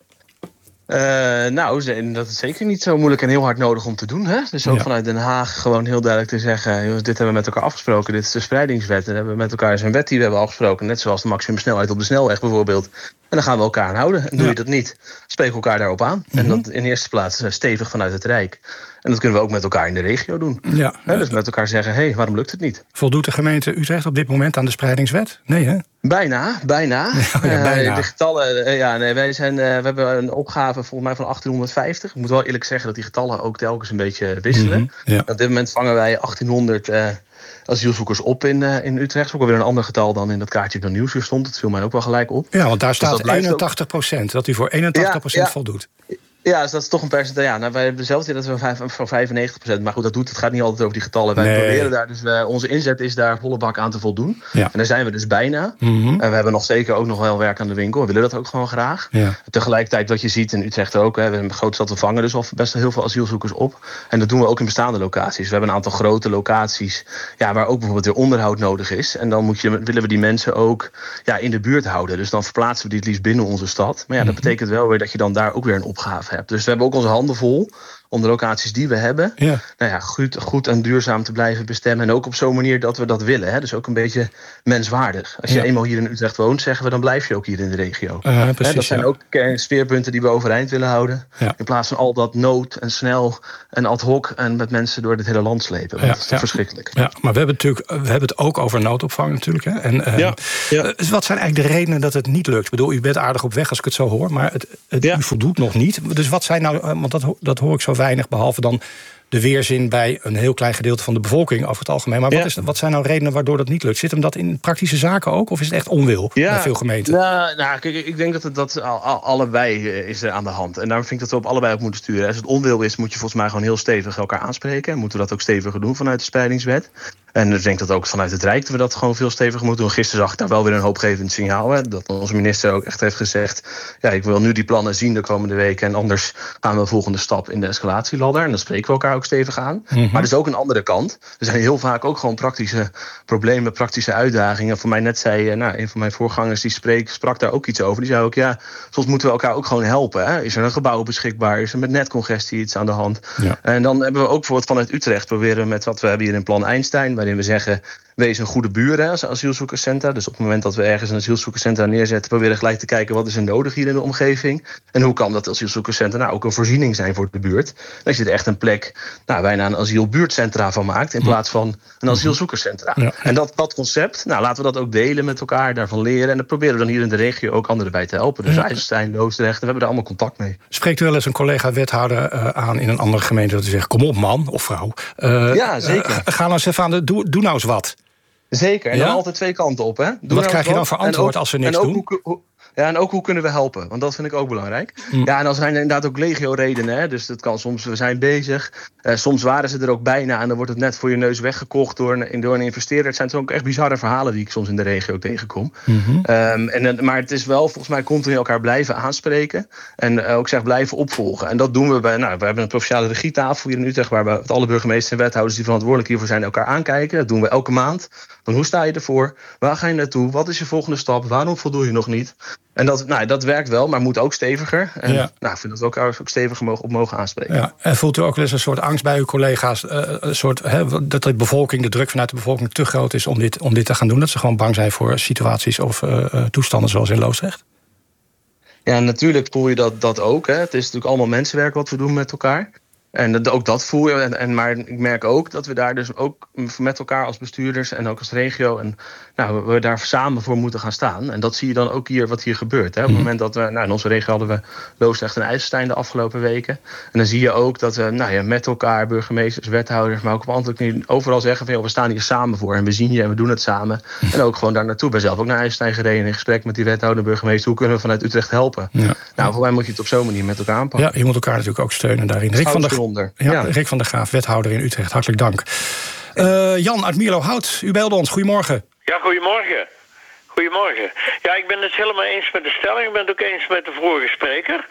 Uh, nou, dat is zeker niet zo moeilijk en heel hard nodig om te doen. Hè? Dus ook ja. vanuit Den Haag gewoon heel duidelijk te zeggen: jongens, dit hebben we met elkaar afgesproken. Dit is de spreidingswet. En dan hebben we met elkaar zijn wet die we hebben afgesproken. Net zoals de maximumsnelheid op de snelweg bijvoorbeeld. En dan gaan we elkaar aan houden. En doe ja. je dat niet, spreek elkaar daarop aan. Mm-hmm. En dat in eerste plaats stevig vanuit het Rijk. En dat kunnen we ook met elkaar in de regio doen. Ja. He, dus met elkaar zeggen: hé, hey, waarom lukt het niet? Voldoet de gemeente Utrecht op dit moment aan de spreidingswet? Nee, hè? Bijna, bijna. Ja, ja, bijna. Uh, de getallen, uh, ja, nee, wij zijn, uh, we hebben een opgave volgens mij van achttienhonderdvijftig. Ik moet wel eerlijk zeggen dat die getallen ook telkens een beetje wisselen. Mm-hmm, ja. Op dit moment vangen wij achttienhonderd uh, asielzoekers op in, uh, in Utrecht. Dat is ook weer een ander getal dan in dat kaartje van Nieuwsuur stond. Dat viel mij ook wel gelijk op. Ja, want daar staat dus eenentachtig procent. Dat u voor eenentachtig procent ja, ja. voldoet. Ja, dus dat is toch een percentage. Ja, nou, wij hebben zelf dat we van vijfennegentig procent. Maar goed, dat doet het gaat niet altijd over die getallen. Wij nee. proberen daar dus uh, onze inzet is daar volle bak aan te voldoen. Ja. En daar zijn we dus bijna. Mm-hmm. En we hebben nog zeker ook nog wel werk aan de winkel. We willen dat ook gewoon graag. Ja. Tegelijkertijd wat je ziet in Utrecht ook. Hè, we hebben een grote stad, we vangen dus al best wel heel veel asielzoekers op. En dat doen we ook in bestaande locaties. We hebben een aantal grote locaties. Ja, waar ook bijvoorbeeld weer onderhoud nodig is. En dan moet je, willen we die mensen ook ja, in de buurt houden. Dus dan verplaatsen we die het liefst binnen onze stad. Maar ja, dat betekent wel weer dat je dan daar ook weer een opgave hebt. Dus we hebben ook onze handen vol om de locaties die we hebben... Ja. Nou ja, goed, goed en duurzaam te blijven bestemmen. En ook op zo'n manier dat we dat willen. Hè? Dus ook een beetje menswaardig. Als je ja. eenmaal hier in Utrecht woont, zeggen we... dan blijf je ook hier in de regio. Uh, precies, Hè? Dat zijn ja. ook speerpunten die we overeind willen houden. Ja. In plaats van al dat nood en snel en ad hoc... en met mensen door het hele land slepen. Want ja. dat is toch ja. verschrikkelijk. Ja, maar we hebben, natuurlijk, we hebben het ook over noodopvang natuurlijk. Hè? En, uh, ja. Ja. Uh, wat zijn eigenlijk de redenen dat het niet lukt? Ik bedoel, u bent aardig op weg als ik het zo hoor... maar het, het, ja. u voldoet nog niet. Dus wat zijn nou... Uh, want dat, dat hoor ik zo weinig, behalve dan de weerzin bij een heel klein gedeelte van de bevolking over het algemeen. Maar wat, ja. is, wat zijn nou redenen waardoor dat niet lukt? Zit hem dat in praktische zaken ook? Of is het echt onwil ja. bij veel gemeenten? Nou, nou kijk, ik denk dat het dat al, al, allebei is er aan de hand. En daarom vind ik dat we op allebei op moeten sturen. Als het onwil is, moet je volgens mij gewoon heel stevig elkaar aanspreken. En moeten we dat ook steviger doen vanuit de spreidingswet. En ik denk dat ook vanuit het Rijk dat we dat gewoon veel steviger moeten doen. Gisteren zag ik daar wel weer een hoopgevend signaal. Hè, dat onze minister ook echt heeft gezegd... ja, ik wil nu die plannen zien de komende weken... en anders gaan we een volgende stap in de escalatieladder. En dan spreken we elkaar ook stevig aan. Mm-hmm. Maar er is ook een andere kant. Er zijn heel vaak ook gewoon praktische problemen, praktische uitdagingen. Voor mij net zei nou, een van mijn voorgangers die spreek, sprak daar ook iets over. Die zei ook, ja, soms moeten we elkaar ook gewoon helpen. Hè? Is er een gebouw beschikbaar? Is er met netcongestie iets aan de hand? Ja. En dan hebben we ook bijvoorbeeld vanuit Utrecht proberen met wat we hebben hier in Plan Einstein... waarin we zeggen, wees een goede buur als asielzoekerscentra. Dus op het moment dat we ergens een asielzoekerscentra neerzetten... proberen gelijk te kijken wat is er nodig hier in de omgeving. En hoe kan dat asielzoekerscentra nou ook een voorziening zijn voor de buurt. Dat je er echt een plek, nou, bijna een asielbuurtcentra van maakt... in plaats van een asielzoekerscentra. Ja. En dat, dat concept, nou, laten we dat ook delen met elkaar, daarvan leren. En dan proberen we dan hier in de regio ook anderen bij te helpen. Dus ja. IJsselstein, Loosdrecht, we hebben er allemaal contact mee. Spreekt u wel eens een collega-wethouder uh, aan in een andere gemeente... dat u zegt, kom op man of vrouw. Uh, ja, zeker. Uh, ga nou eens even aan de, doe, doe nou eens wat. Zeker, en ja? dan altijd twee kanten op. Hè? Doe wat nou krijg je dan voor antwoord als ze niks en ook doen? Hoe, hoe, ja, en ook hoe kunnen we helpen? Want dat vind ik ook belangrijk. Mm. Ja, en dan zijn er inderdaad ook legio-redenen. Hè? Dus dat kan soms, we zijn bezig. Uh, soms waren ze er ook bijna en dan wordt het net voor je neus weggekocht door een, door een investeerder. Het zijn toch ook echt bizarre verhalen die ik soms in de regio tegenkom. Mm-hmm. Um, en, maar het is wel volgens mij continu elkaar blijven aanspreken. En uh, ook zeg blijven opvolgen. En dat doen we bij, nou, we hebben een provinciale regietafel hier in Utrecht, waar we met alle burgemeesters en wethouders die verantwoordelijk hiervoor zijn elkaar aankijken. Dat doen we elke maand. Van hoe sta je ervoor? Waar ga je naartoe? Wat is je volgende stap? Waarom voldoe je nog niet? En dat, nou, dat werkt wel, maar moet ook steviger. En ja. nou, ik vind dat we elkaar ook steviger mogen, op mogen aanspreken. Ja. En voelt u ook wel eens een soort angst bij uw collega's... Uh, een soort, hè, dat de bevolking, de druk vanuit de bevolking te groot is om dit, om dit te gaan doen? Dat ze gewoon bang zijn voor situaties of uh, toestanden zoals in Loosdrecht? Ja, natuurlijk voel je dat, dat ook. Hè. Het is natuurlijk allemaal mensenwerk wat we doen met elkaar. En dat, ook dat voel je. En, en, maar ik merk ook dat we daar dus ook met elkaar als bestuurders en ook als regio... en nou, we daar samen voor moeten gaan staan. En dat zie je dan ook hier, wat hier gebeurt. Hè. Op het moment dat we, nou, in onze regio hadden we Loosdrecht en IJsselstein de afgelopen weken. En dan zie je ook dat we nou ja, met elkaar, burgemeesters, wethouders... maar ook op andere overal zeggen van, joh, we staan hier samen voor. En we zien je en we doen het samen. En ook gewoon daar naartoe. Ik ben zelf ook naar IJsselstein gereden in gesprek met die wethouder en burgemeester. Hoe kunnen we vanuit Utrecht helpen? Ja. Nou, voor mij moet je het op zo'n manier met elkaar aanpakken. Ja, je moet elkaar natuurlijk ook steunen daarin. Rick van, der, ja, ja. Rick van der Graaf, wethouder in Utrecht. Hartelijk dank. Uh, Jan uit Mierlo-Hout, u belde ons. Goedemorgen. Ja, goedemorgen. Goedemorgen. Ja, ik ben het helemaal eens met de stelling. Ik ben het ook eens met de vorige spreker.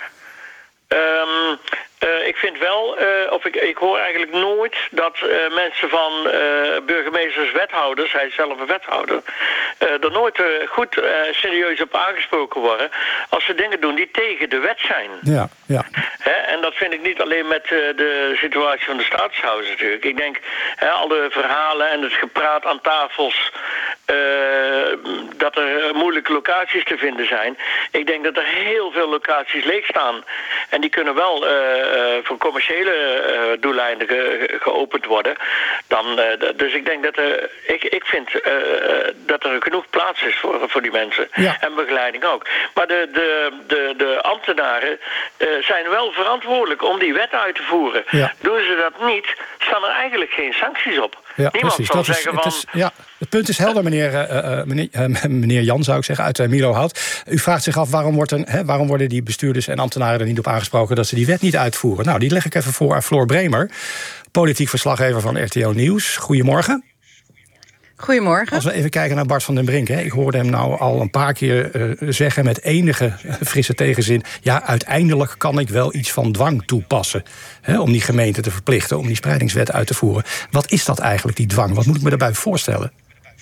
Um, uh, ik vind wel, uh, of ik, ik hoor eigenlijk nooit dat uh, mensen van uh, burgemeesters, wethouders, hij is zelf een wethouder, uh, er nooit uh, goed uh, serieus op aangesproken worden als ze dingen doen die tegen de wet zijn. Ja, ja. He, en dat vind ik niet alleen met uh, de situatie van de staatshouders natuurlijk. Ik denk, he, al de verhalen en het gepraat aan tafels, uh, dat er moeilijke locaties te vinden zijn. Ik denk dat er heel veel locaties leeg staan. En die kunnen wel uh, voor commerciële uh, doeleinden ge- geopend worden. Dan, uh, d- dus ik denk dat er, ik, ik vind uh, dat er genoeg plaats is voor, voor die mensen. Ja. En begeleiding ook. Maar de, de, de, de ambtenaren uh, zijn wel verantwoordelijk om die wet uit te voeren. Ja. Doen ze dat niet, staan er eigenlijk geen sancties op. Ja, Niemand precies. zal Dat is, zeggen het, van... is, ja, het punt is helder, meneer, uh, uh, meneer, uh, meneer Jan, zou ik zeggen, uit uh, Milohout. U vraagt zich af waarom, wordt een, hè, waarom worden die bestuurders en ambtenaren er niet op aangesproken dat ze die wet niet uitvoeren. Nou, die leg ik even voor aan Floor Bremer, politiek verslaggever van R T L Nieuws. Goedemorgen. Goedemorgen. Als we even kijken naar Bart van den Brink. Hè. Ik hoorde hem nou al een paar keer uh, zeggen met enige frisse tegenzin, ja, uiteindelijk kan ik wel iets van dwang toepassen. Hè, om die gemeente te verplichten, om die spreidingswet uit te voeren. Wat is dat eigenlijk, die dwang? Wat moet ik me daarbij voorstellen?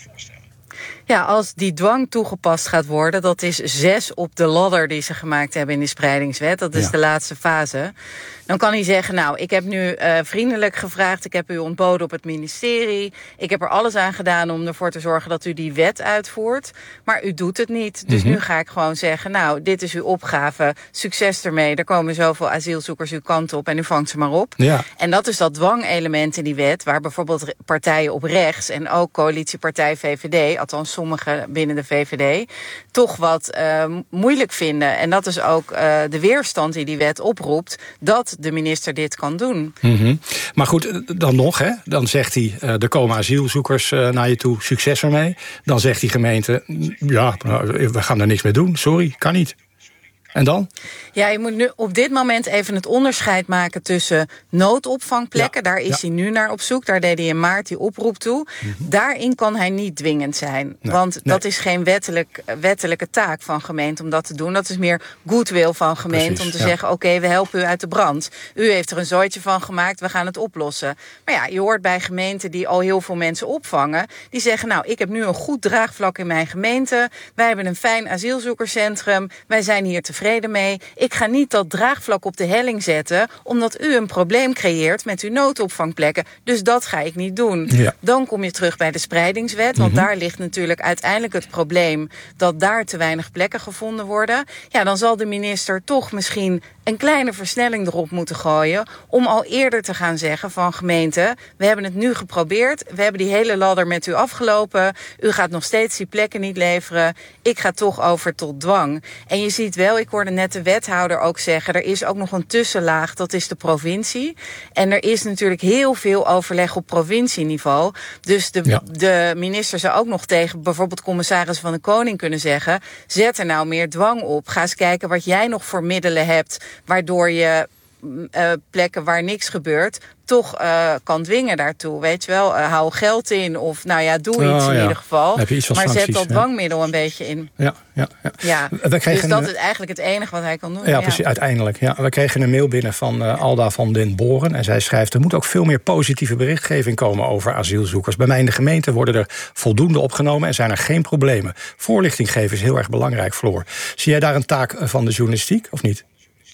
Ja, als die dwang toegepast gaat worden, dat is zes op de ladder die ze gemaakt hebben in die spreidingswet. Dat is ja. de laatste fase. Dan kan hij zeggen, nou, ik heb nu uh, vriendelijk gevraagd, ik heb u ontboden op het ministerie, ik heb er alles aan gedaan om ervoor te zorgen dat u die wet uitvoert, maar u doet het niet. Dus mm-hmm. nu ga ik gewoon zeggen, nou, dit is uw opgave, succes ermee, er komen zoveel asielzoekers uw kant op en u vangt ze maar op. Ja. En dat is dat dwangelement in die wet, waar bijvoorbeeld partijen op rechts en ook coalitiepartij V V D, althans sommigen binnen de V V D, toch wat uh, moeilijk vinden. En dat is ook uh, de weerstand die die wet oproept, dat de minister dit kan doen. Mm-hmm. Maar goed, dan nog, hè? Dan zegt hij, uh, er komen asielzoekers uh, naar je toe, succes ermee. Dan zegt die gemeente, ja, we gaan er niks mee doen, sorry, kan niet. En dan? Ja, je moet nu op dit moment even het onderscheid maken tussen noodopvangplekken. Ja, daar is ja. hij nu naar op zoek. Daar deed hij in maart die oproep toe. Mm-hmm. Daarin kan hij niet dwingend zijn. Nee, want nee. dat is geen wettelijk, wettelijke taak van gemeente om dat te doen. Dat is meer goodwill van gemeente. Precies, om te ja. zeggen, oké, okay, we helpen u uit de brand. U heeft er een zooitje van gemaakt, we gaan het oplossen. Maar ja, je hoort bij gemeenten die al heel veel mensen opvangen. Die zeggen, nou, ik heb nu een goed draagvlak in mijn gemeente. Wij hebben een fijn asielzoekerscentrum. Wij zijn hier tevreden mee. Ik ga niet dat draagvlak op de helling zetten, omdat u een probleem creëert met uw noodopvangplekken. Dus dat ga ik niet doen. Ja. Dan kom je terug bij de spreidingswet, want mm-hmm. daar ligt natuurlijk uiteindelijk het probleem dat daar te weinig plekken gevonden worden. Ja, dan zal de minister toch misschien een kleine versnelling erop moeten gooien om al eerder te gaan zeggen van gemeente, we hebben het nu geprobeerd, we hebben die hele ladder met u afgelopen, u gaat nog steeds die plekken niet leveren, ik ga toch over tot dwang. En je ziet wel, ik hoorde net de wethouder ook zeggen, er is ook nog een tussenlaag, dat is de provincie. En er is natuurlijk heel veel overleg op provincieniveau. Dus de, ja. de minister zou ook nog tegen bijvoorbeeld commissaris van de Koning kunnen zeggen, zet er nou meer dwang op. Ga eens kijken wat jij nog voor middelen hebt, waardoor je uh, plekken waar niks gebeurt toch uh, kan dwingen daartoe. Weet je wel, uh, hou geld in of nou ja, doe iets oh, in ja. ieder geval. Heb je iets van maar sancties, zet dat ja. dwangmiddel een beetje in. Ja, ja, ja. ja. We kregen dus dat een, is eigenlijk het enige wat hij kan doen. Ja, ja. precies, uiteindelijk. Ja. We kregen een mail binnen van uh, Alda van den Boren. En zij schrijft, er moet ook veel meer positieve berichtgeving komen over asielzoekers. Bij mij in de gemeente worden er voldoende opgenomen en zijn er geen problemen. Voorlichting geven is heel erg belangrijk, Floor. Zie jij daar een taak van de journalistiek of niet?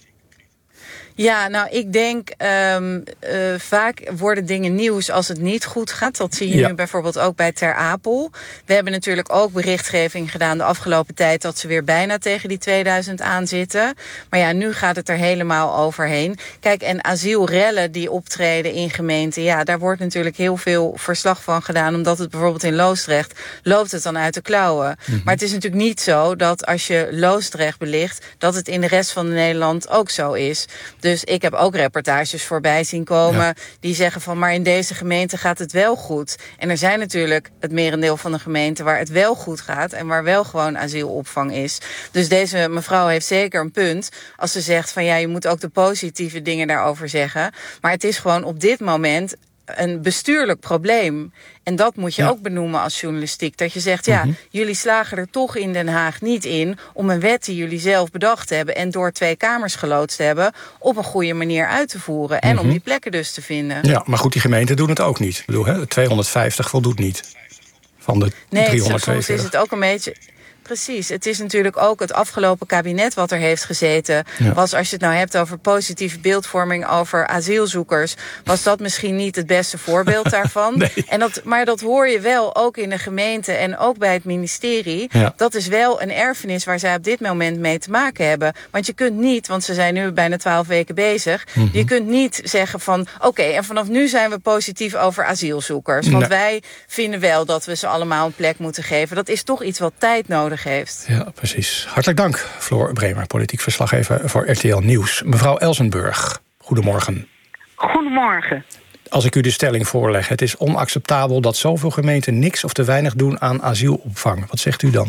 Ja, nou, ik denk um, uh, vaak worden dingen nieuws als het niet goed gaat. Dat zie je ja. nu bijvoorbeeld ook bij Ter Apel. We hebben natuurlijk ook berichtgeving gedaan de afgelopen tijd dat ze weer bijna tegen die tweeduizend aan zitten. Maar ja, nu gaat het er helemaal overheen. Kijk, en asielrellen die optreden in gemeenten, ja, daar wordt natuurlijk heel veel verslag van gedaan. Omdat het bijvoorbeeld in Loosdrecht loopt het dan uit de klauwen. Mm-hmm. Maar het is natuurlijk niet zo dat als je Loosdrecht belicht, dat het in de rest van Nederland ook zo is. Dus ik heb ook reportages voorbij zien komen ja. die zeggen van, maar in deze gemeente gaat het wel goed. En er zijn natuurlijk het merendeel van de gemeenten waar het wel goed gaat en waar wel gewoon asielopvang is. Dus deze mevrouw heeft zeker een punt als ze zegt van, ja, je moet ook de positieve dingen daarover zeggen. Maar het is gewoon op dit moment een bestuurlijk probleem. En dat moet je ja. ook benoemen als journalistiek. Dat je zegt, ja, mm-hmm. jullie slagen er toch in Den Haag niet in om een wet die jullie zelf bedacht hebben en door twee kamers geloodst hebben op een goede manier uit te voeren. En mm-hmm. om die plekken dus te vinden. Ja, maar goed, die gemeenten doen het ook niet. Ik bedoel, hè, tweehonderdvijftig voldoet niet van de nee, driehonderdtweeënveertig. Nee, soms is het ook een beetje. Precies, het is natuurlijk ook het afgelopen kabinet wat er heeft gezeten. Ja. Was, als je het nou hebt over positieve beeldvorming over asielzoekers, was dat misschien niet het beste voorbeeld daarvan. Nee. En dat, maar dat hoor je wel ook in de gemeente en ook bij het ministerie. Ja. Dat is wel een erfenis waar zij op dit moment mee te maken hebben. Want je kunt niet, want ze zijn nu bijna twaalf weken bezig. Mm-hmm. Je kunt niet zeggen van, oké, okay, en vanaf nu zijn we positief over asielzoekers. Want nee. wij vinden wel dat we ze allemaal een plek moeten geven. Dat is toch iets wat tijd nodig heeft. Ja, precies. Hartelijk dank, Floor Bremer, politiek verslaggever voor R T L Nieuws. Mevrouw Elsenburg, goedemorgen. Goedemorgen. Als ik u de stelling voorleg, het is onacceptabel dat zoveel gemeenten niks of te weinig doen aan asielopvang. Wat zegt u dan?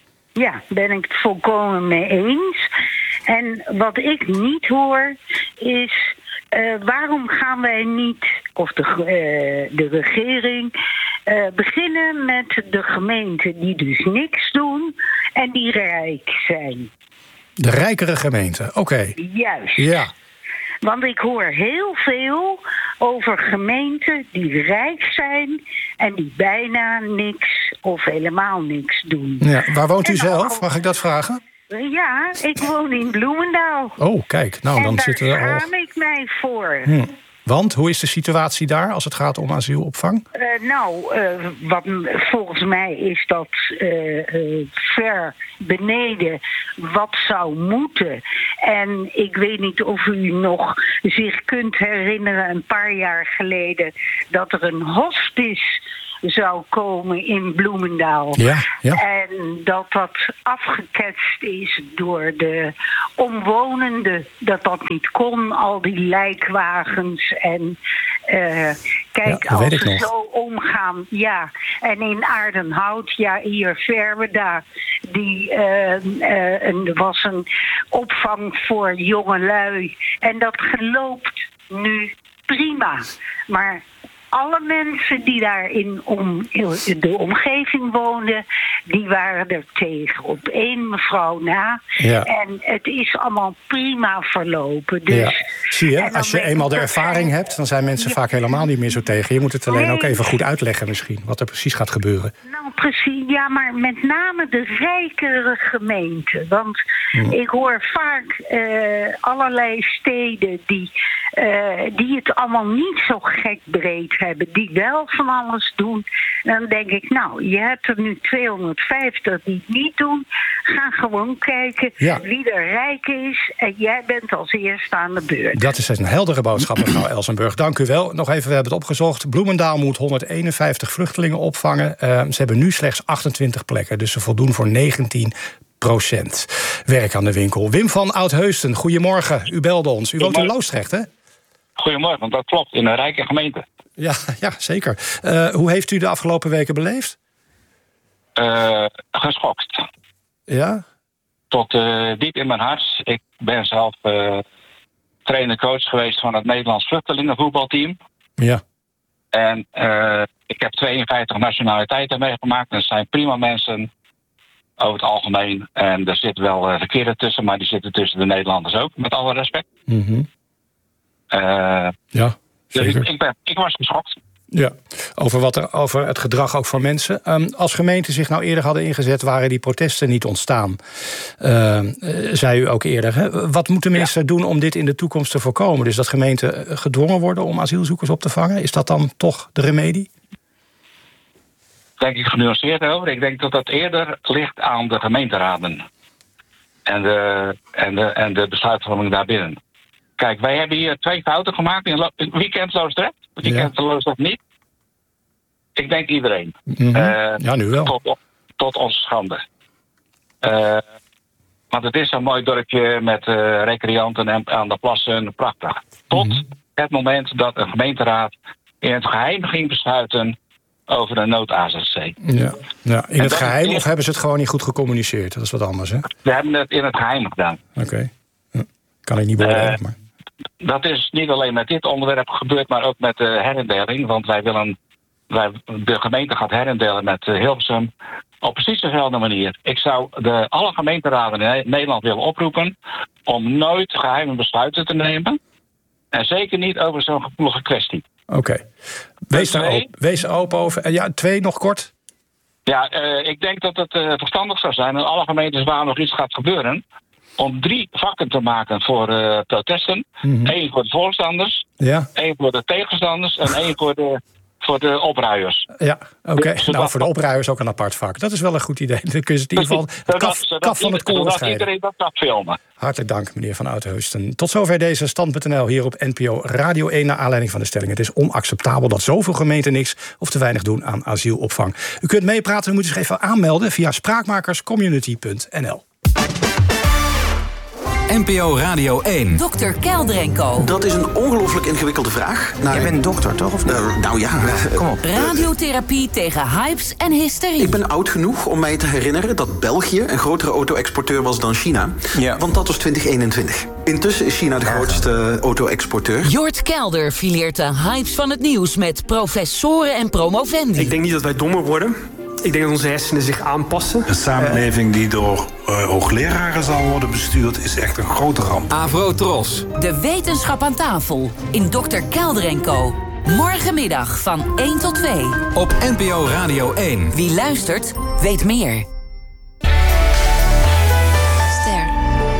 Ja, ben ik het volkomen mee eens. En wat ik niet hoor is, uh, waarom gaan wij niet, of de, uh, de regering, uh, beginnen met de gemeenten die dus niks doen en die rijk zijn. De rijkere gemeenten, oké. Okay. Juist. Ja. Want ik hoor heel veel over gemeenten die rijk zijn en die bijna niks of helemaal niks doen. Ja, waar woont u en zelf? al... Mag ik dat vragen? Ja, ik woon in Bloemendaal. Oh, kijk, nou dan zitten we al. En daar schaam ik mij voor. Hm. Want, hoe is de situatie daar als het gaat om asielopvang? Uh, nou, uh, wat, volgens mij is dat uh, uh, ver beneden wat zou moeten. En ik weet niet of u nog zich kunt herinneren, een paar jaar geleden, dat er een hospice zou komen in Bloemendaal. Ja, ja. En dat dat afgeketst is door de omwonenden. Dat dat niet kon, al die lijkwagens. En uh, kijk, ja, als ze nog. zo omgaan. Ja, en in Aardenhout, ja, hier Verweda, die uh, uh, er was een opvang voor jongelui. En dat geloopt nu prima. Maar alle mensen die daar in om, de omgeving woonden, die waren er tegen. Op één mevrouw na. Ja. En het is allemaal prima verlopen. Dus, ja. Zie je, als je eenmaal de ervaring hebt, dan zijn mensen ja. vaak helemaal niet meer zo tegen. Je moet het alleen nee. ook even goed uitleggen misschien, wat er precies gaat gebeuren. Nou, precies. Ja, maar met name de rijkere gemeenten. Want hmm. ik hoor vaak uh, allerlei steden die, uh, die het allemaal niet zo gek breed hebben, die wel van alles doen. Dan denk ik, nou, je hebt er nu tweehonderdvijftig die het niet doen. Ga gewoon kijken ja. wie er rijk is en jij bent als eerste aan de beurt. Dat is een heldere boodschap, mevrouw Elsenburg. Dank u wel. Nog even, we hebben het opgezocht. Bloemendaal moet honderdeenenvijftig vluchtelingen opvangen. Uh, ze hebben nu slechts achtentwintig plekken, dus ze voldoen voor negentien procent. Werk aan de winkel. Wim van Oudheusden, goedemorgen. U belde ons. U woont in Loosdrecht, hè? Goedemorgen, want dat klopt. In een rijke gemeente. Ja, ja zeker. Uh, hoe heeft u de afgelopen weken beleefd? Uh, geschokt. Ja? Tot uh, diep in mijn hart. Ik ben zelf uh, trainer-coach geweest van het Nederlands vluchtelingenvoetbalteam. Ja. En uh, ik heb tweeënvijftig nationaliteiten meegemaakt. Dat zijn prima mensen over het algemeen. En er zit wel uh, verkeerde tussen, maar die zitten tussen de Nederlanders ook, met alle respect. Mm-hmm. Uh, ja, zeker. Dus ik, ik, ben, ik was geschokt. Ja, over, wat er, over het gedrag ook van mensen. Um, als gemeenten zich nou eerder hadden ingezet, waren die protesten niet ontstaan. Uh, uh, zei u ook eerder. Hè? Wat moet de minister ja. doen om dit in de toekomst te voorkomen? Dus dat gemeenten gedwongen worden om asielzoekers op te vangen? Is dat dan toch de remedie? Denk ik genuanceerd over. Ik denk dat dat eerder ligt aan de gemeenteraden. En de, en de, en de besluitvorming daarbinnen. Kijk, wij hebben hier twee fouten gemaakt. In het weekend Loosdrecht. Het weekend ja. Loosdrecht niet. Ik denk iedereen. Mm-hmm. Uh, ja, nu wel. Tot, tot onze schande. Uh, want het is zo'n mooi dorpje met uh, recreanten en aan de plassen. Prachtig. Tot mm-hmm. het moment dat een gemeenteraad in het geheim ging besluiten over een nood-A Z C. Ja. Ja, in en het geheim is, of hebben ze het gewoon niet goed gecommuniceerd? Dat is wat anders, hè? We hebben het in het geheim gedaan. Oké. Okay. Ja. Kan ik niet beoordelen, uh, maar... Dat is niet alleen met dit onderwerp gebeurd, maar ook met de herindeling. Want wij willen, wij, de gemeente gaat herindelen met Hilversum op precies dezelfde manier. Ik zou de, alle gemeenteraden in Nederland willen oproepen om nooit geheime besluiten te nemen. En zeker niet over zo'n gevoelige kwestie. Oké. Okay. Wees daar open, wees open over. Ja, twee nog kort. Ja, uh, ik denk dat het uh, verstandig zou zijn in alle gemeentes waar nog iets gaat gebeuren, om drie vakken te maken voor uh, protesten. Mm-hmm. Eén voor de voorstanders, ja. één voor de tegenstanders en één voor de, voor de opruiers. Ja, oké. Okay. Dus, nou, voor de opruiers ook een apart vak. Dat is wel een goed idee. Dan kun je in ieder geval het kaf, zodat, kaf van het koren scheiden. Iedereen dat kan filmen. Hartelijk dank, meneer Van Oudheusden. Tot zover deze stand punt n l hier op N P O Radio één... naar aanleiding van de stelling. Het is onacceptabel dat zoveel gemeenten niks of te weinig doen aan asielopvang. U kunt meepraten, u moet zich even aanmelden via spraakmakerscommunity punt n l. N P O Radio één. dokter Kelder en Co. Dat is een ongelooflijk ingewikkelde vraag. Nou, Jij bent dokter, toch? Of uh, nou ja, kom op. Radiotherapie tegen hypes en hysterie. Ik ben oud genoeg om mij te herinneren dat België een grotere auto-exporteur was dan China. Ja. Want dat was twintig eenentwintig. Intussen is China de grootste auto-exporteur. Jort Kelder fileert de hypes van het nieuws met professoren en promovendi. Ik denk niet dat wij dommer worden. Ik denk dat onze hersenen zich aanpassen. Een samenleving die door uh, hoogleraren zal worden bestuurd is echt een grote ramp. Avrotros. De wetenschap aan tafel in dokter Kelder en Co. Morgenmiddag van één tot twee. Op N P O Radio één. Wie luistert, weet meer. Ster.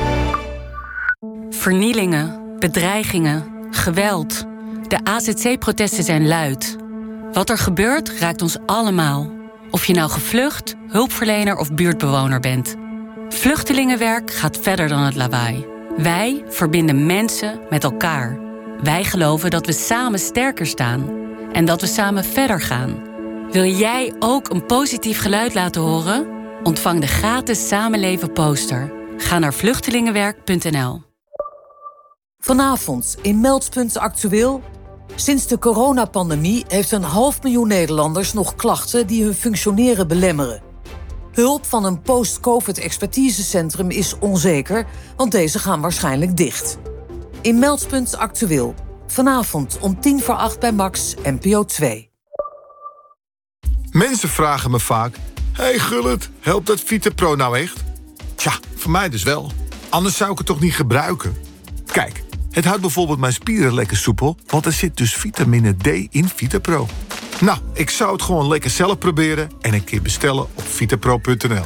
Vernielingen, bedreigingen, geweld. De A Z C-protesten zijn luid. Wat er gebeurt, raakt ons allemaal. Of je nou gevlucht, hulpverlener of buurtbewoner bent. Vluchtelingenwerk gaat verder dan het lawaai. Wij verbinden mensen met elkaar. Wij geloven dat we samen sterker staan. En dat we samen verder gaan. Wil jij ook een positief geluid laten horen? Ontvang de gratis Samenleven poster. Ga naar vluchtelingenwerk punt n l. Vanavond in Meldpunt Actueel. Sinds de coronapandemie heeft een half miljoen Nederlanders nog klachten die hun functioneren belemmeren. Hulp van een post-COVID-expertisecentrum is onzeker, want deze gaan waarschijnlijk dicht. In Meldpunt Actueel. Vanavond om tien voor acht bij Max, N P O twee. Mensen vragen me vaak: hey Gullit, helpt dat VitaPro nou echt? Tja, voor mij dus wel. Anders zou ik het toch niet gebruiken? Kijk, het houdt bijvoorbeeld mijn spieren lekker soepel, want er zit dus vitamine D in VitaPro. Nou, ik zou het gewoon lekker zelf proberen en een keer bestellen op vitapro punt n l.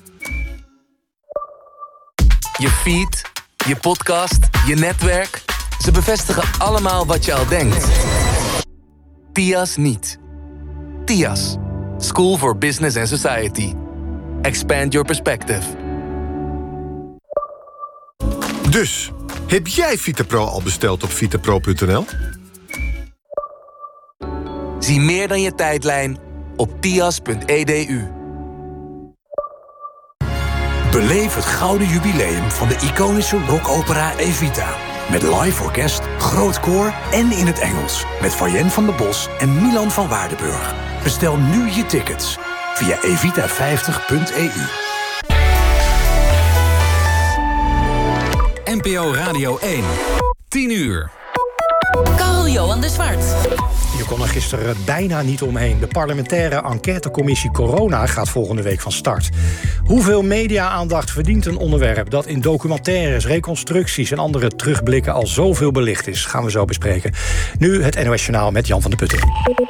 Je feed, je podcast, je netwerk. Ze bevestigen allemaal wat je al denkt. T I A S niet. T I A S. School for Business and Society. Expand your perspective. Dus, heb jij VitaPro al besteld op vitapro punt n l? Zie meer dan je tijdlijn op tias punt e d u. Beleef het gouden jubileum van de iconische rockopera Evita. Met live orkest, groot koor en in het Engels. Met Fayen van der Bos en Milan van Waardenburg. Bestel nu je tickets via evita vijftig punt e u. N P O Radio één. tien uur. Carl-Johan de Zwart. Je kon er gisteren bijna niet omheen. De parlementaire enquêtecommissie Corona gaat volgende week van start. Hoeveel media-aandacht verdient een onderwerp dat in documentaires, reconstructies en andere terugblikken al zoveel belicht is? Gaan we zo bespreken. Nu het N O S-journaal met Jan van der Putten.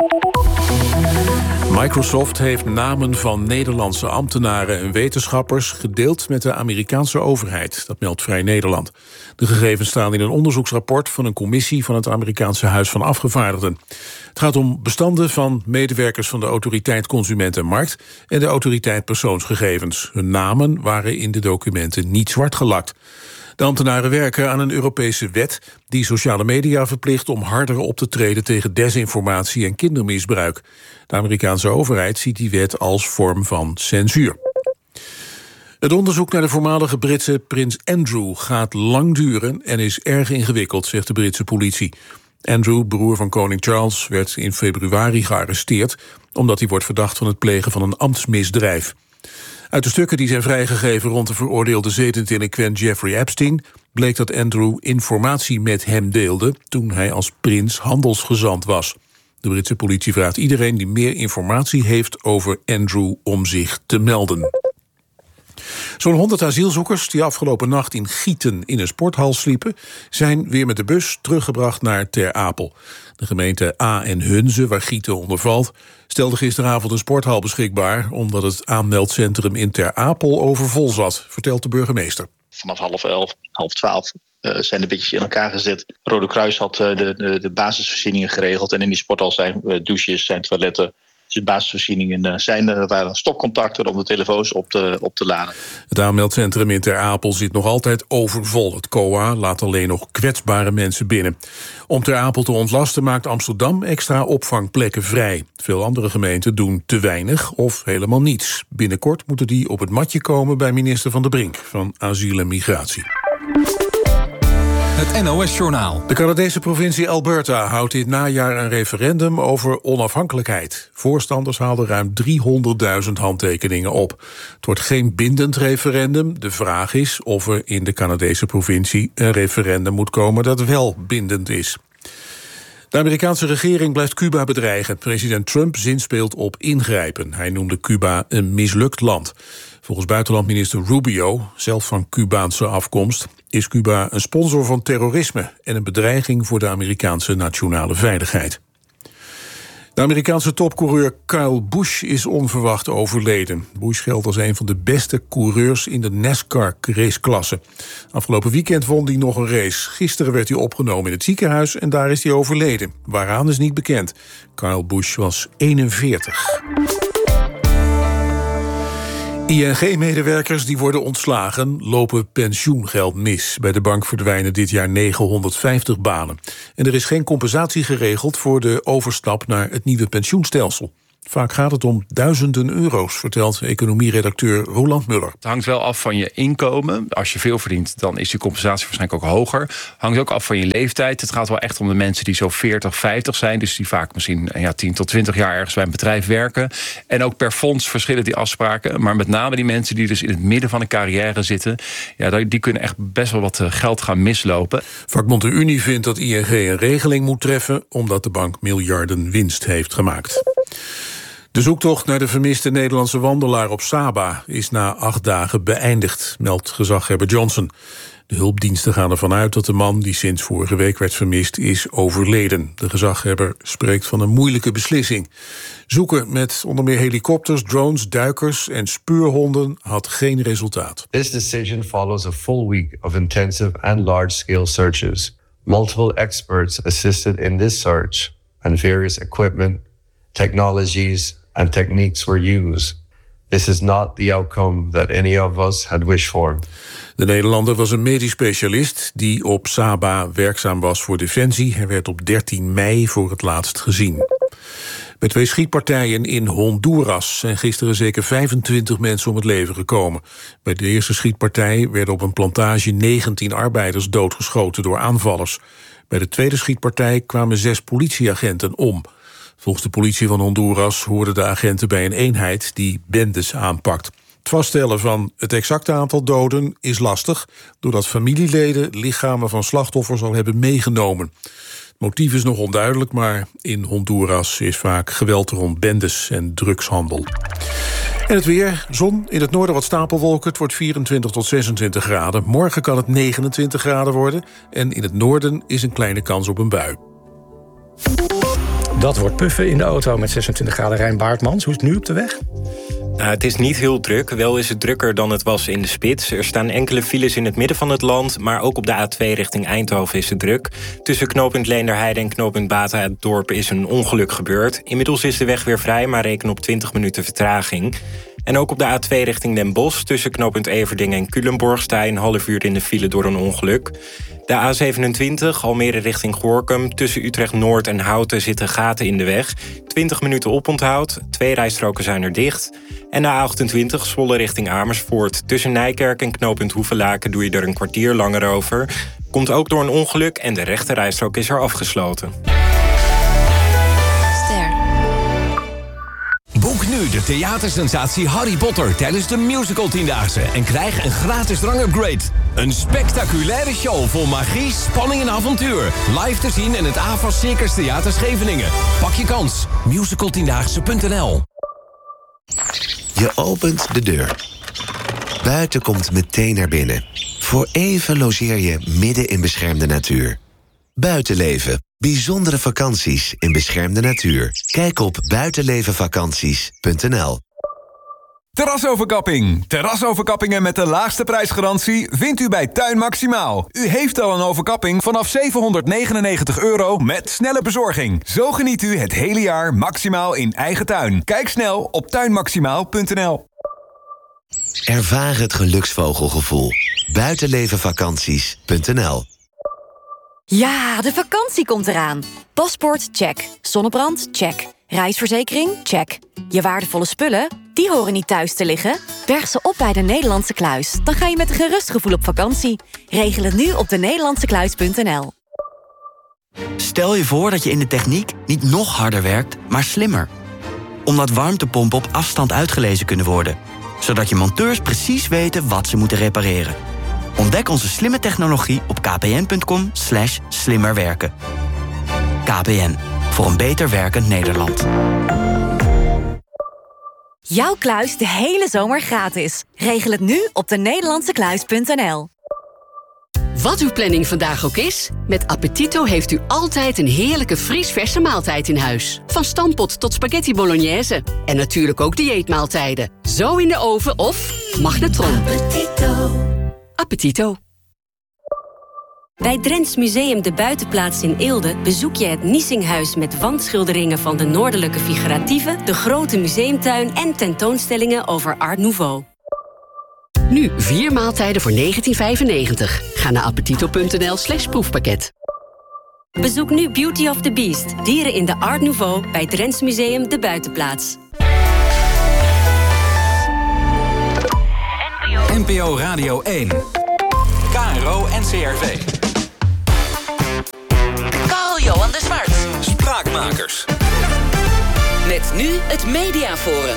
Microsoft heeft namen van Nederlandse ambtenaren en wetenschappers gedeeld met de Amerikaanse overheid. Dat meldt Vrij Nederland. De gegevens staan in een onderzoeksrapport van een commissie van het Amerikaanse Huis van Afgevaardigden. Het gaat om bestanden van medewerkers van de Autoriteit Consument en Markt en de Autoriteit Persoonsgegevens. Hun namen waren in de documenten niet zwart gelakt. De ambtenaren werken aan een Europese wet die sociale media verplicht om harder op te treden tegen desinformatie en kindermisbruik. De Amerikaanse overheid ziet die wet als vorm van censuur. Het onderzoek naar de voormalige Britse prins Andrew gaat lang duren en is erg ingewikkeld, zegt de Britse politie. Andrew, broer van koning Charles, werd in februari gearresteerd omdat hij wordt verdacht van het plegen van een ambtsmisdrijf. Uit de stukken die zijn vrijgegeven rond de veroordeelde zedendelinquent Jeffrey Epstein bleek dat Andrew informatie met hem deelde toen hij als prins handelsgezant was. De Britse politie vraagt iedereen die meer informatie heeft over Andrew om zich te melden. Zo'n honderd asielzoekers die afgelopen nacht in Gieten in een sporthal sliepen, zijn weer met de bus teruggebracht naar Ter Apel. De gemeente A en Hunze, waar Gieten onder valt, stelde gisteravond een sporthal beschikbaar omdat het aanmeldcentrum in Ter Apel overvol zat, vertelt de burgemeester. Vanaf half elf, half twaalf uh, zijn de bedjes in elkaar gezet. Rode Kruis had uh, de, de, de basisvoorzieningen geregeld en in die sporthal zijn uh, douches, zijn toiletten. Dus basisvoorzieningen zijn er. Er waren stopcontacten om de telefoons op te, op te laden. Het aanmeldcentrum in Ter Apel zit nog altijd overvol. Het C O A laat alleen nog kwetsbare mensen binnen. Om Ter Apel te ontlasten maakt Amsterdam extra opvangplekken vrij. Veel andere gemeenten doen te weinig of helemaal niets. Binnenkort moeten die op het matje komen bij minister Van der Brink van Asiel en Migratie. het N O S-journaal. De Canadese provincie Alberta houdt dit najaar een referendum over onafhankelijkheid. Voorstanders haalden ruim driehonderdduizend handtekeningen op. Het wordt geen bindend referendum. De vraag is of er in de Canadese provincie een referendum moet komen dat wel bindend is. De Amerikaanse regering blijft Cuba bedreigen. President Trump zinspeelt op ingrijpen. Hij noemde Cuba een mislukt land. Volgens buitenlandminister Rubio, zelf van Cubaanse afkomst, is Cuba een sponsor van terrorisme en een bedreiging voor de Amerikaanse nationale veiligheid. De Amerikaanse topcoureur Kyle Busch is onverwacht overleden. Busch geldt als een van de beste coureurs in de NASCAR-raceklasse. Afgelopen weekend won hij nog een race. Gisteren werd hij opgenomen in het ziekenhuis en daar is hij overleden. Waaraan is niet bekend. Kyle Busch was eenenveertig. I N G-medewerkers die worden ontslagen lopen pensioengeld mis. Bij de bank verdwijnen dit jaar negenhonderdvijftig banen. En er is geen compensatie geregeld voor de overstap naar het nieuwe pensioenstelsel. Vaak gaat het om duizenden euro's, vertelt economieredacteur Roland Muller. Het hangt wel af van je inkomen. Als je veel verdient, dan is die compensatie waarschijnlijk ook hoger. Hangt ook af van je leeftijd. Het gaat wel echt om de mensen die zo veertig, vijftig zijn. Dus die vaak misschien ja, tien tot twintig jaar ergens bij een bedrijf werken. En ook per fonds verschillen die afspraken. Maar met name die mensen die dus in het midden van een carrière zitten, ja, die kunnen echt best wel wat geld gaan mislopen. Vakbond de Unie vindt dat I N G een regeling moet treffen, omdat de bank miljarden winst heeft gemaakt. De zoektocht naar de vermiste Nederlandse wandelaar op Saba is na acht dagen beëindigd, meldt gezaghebber Johnson. De hulpdiensten gaan ervan uit dat de man die sinds vorige week werd vermist is overleden. De gezaghebber spreekt van een moeilijke beslissing. Zoeken met onder meer helikopters, drones, duikers en speurhonden had geen resultaat. This decision follows a full week of intensive and large-scale searches. Multiple experts assisted in this search and various equipment, technologies and techniques were used. This is not the outcome that any of us had wished for. De Nederlander was een medisch specialist die op Saba werkzaam was voor Defensie. Hij werd op dertien mei voor het laatst gezien. Bij twee schietpartijen in Honduras zijn gisteren zeker vijfentwintig mensen om het leven gekomen. Bij de eerste schietpartij werden op een plantage negentien arbeiders doodgeschoten door aanvallers. Bij de tweede schietpartij kwamen zes politieagenten om. Volgens de politie van Honduras hoorden de agenten bij een eenheid die bendes aanpakt. Het vaststellen van het exacte aantal doden is lastig, doordat familieleden lichamen van slachtoffers al hebben meegenomen. Het motief is nog onduidelijk, maar in Honduras is vaak geweld rond bendes en drugshandel. En het weer, zon, in het noorden wat stapelwolken. Het wordt vierentwintig tot zesentwintig graden. Morgen kan het negenentwintig graden worden. En in het noorden is een kleine kans op een bui. Dat wordt puffen in de auto met zesentwintig graden. Rijn Baartmans, hoe is het nu op de weg? Nou, het is niet heel druk. Wel is het drukker dan het was in de spits. Er staan enkele files in het midden van het land, maar ook op de A twee richting Eindhoven is het druk. Tussen knooppunt Leenderheide en knooppunt Bata het dorp is een ongeluk gebeurd. Inmiddels is de weg weer vrij, maar reken op twintig minuten vertraging. En ook op de A twee richting Den Bosch, tussen knooppunt Everdingen en Culemborg sta je een half uur in de file door een ongeluk. De A zevenentwintig, Almere richting Gorinchem, tussen Utrecht-Noord en Houten zitten gaten in de weg. twintig minuten oponthoud, twee rijstroken zijn er dicht. En de A achtentwintig, Zwolle richting Amersfoort, tussen Nijkerk en knooppunt Hoevelaken doe je er een kwartier langer over. Komt ook door een ongeluk en de rechte rijstrook is er afgesloten. Boek nu de theatersensatie Harry Potter tijdens de Musical Tiendaagse en krijg een gratis drangupgrade. Een spectaculaire show vol magie, spanning en avontuur. Live te zien in het A V A S Circus Theater Scheveningen. Pak je kans. musical tiendaagse punt n l. Je opent de deur. Buiten komt meteen naar binnen. Voor even logeer je midden in beschermde natuur. Buitenleven. Bijzondere vakanties in beschermde natuur. Kijk op buitenlevenvakanties punt n l. Terrasoverkapping. Terrasoverkappingen met de laagste prijsgarantie vindt u bij Tuin Maximaal. U heeft al een overkapping vanaf zevenhonderdnegenennegentig euro met snelle bezorging. Zo geniet u het hele jaar maximaal in eigen tuin. Kijk snel op tuin maximaal punt n l. Ervaar het geluksvogelgevoel. buitenlevenvakanties punt n l. Ja, de vakantie komt eraan. Paspoort, check. Zonnebrand, check. Reisverzekering, check. Je waardevolle spullen, die horen niet thuis te liggen, Berg ze op bij de Nederlandse Kluis. Dan ga je met een gerust gevoel op vakantie. Regel het nu op de nederlandse kluis punt n l. Stel je voor dat je in de techniek niet nog harder werkt, maar slimmer. Omdat warmtepompen op afstand uitgelezen kunnen worden. Zodat je monteurs precies weten wat ze moeten repareren. Ontdek onze slimme technologie op kpn.com slash slimmerwerken. K P N, voor een beter werkend Nederland. Jouw kluis de hele zomer gratis. Regel het nu op de nederlandse kluis punt n l. Wat uw planning vandaag ook is, met Appetito heeft u altijd een heerlijke vriesverse maaltijd in huis. Van stampot tot spaghetti bolognese. En natuurlijk ook dieetmaaltijden. Zo in de oven of magnetron. Appetito. Appetito. Bij Drents Museum de Buitenplaats in Eelde bezoek je het Niesinghuis met wandschilderingen van de Noordelijke Figuratieven, de grote museumtuin en tentoonstellingen over Art Nouveau. Nu vier maaltijden voor negentien vijfennegentig. Ga naar appetito punt n l slash proefpakket. Bezoek nu Beauty of the Beast, dieren in de Art Nouveau bij Drents Museum de Buitenplaats. N P O Radio één. K R O en C R V. Carl-Johan de Zwart. Spraakmakers. Met nu het Mediaforum.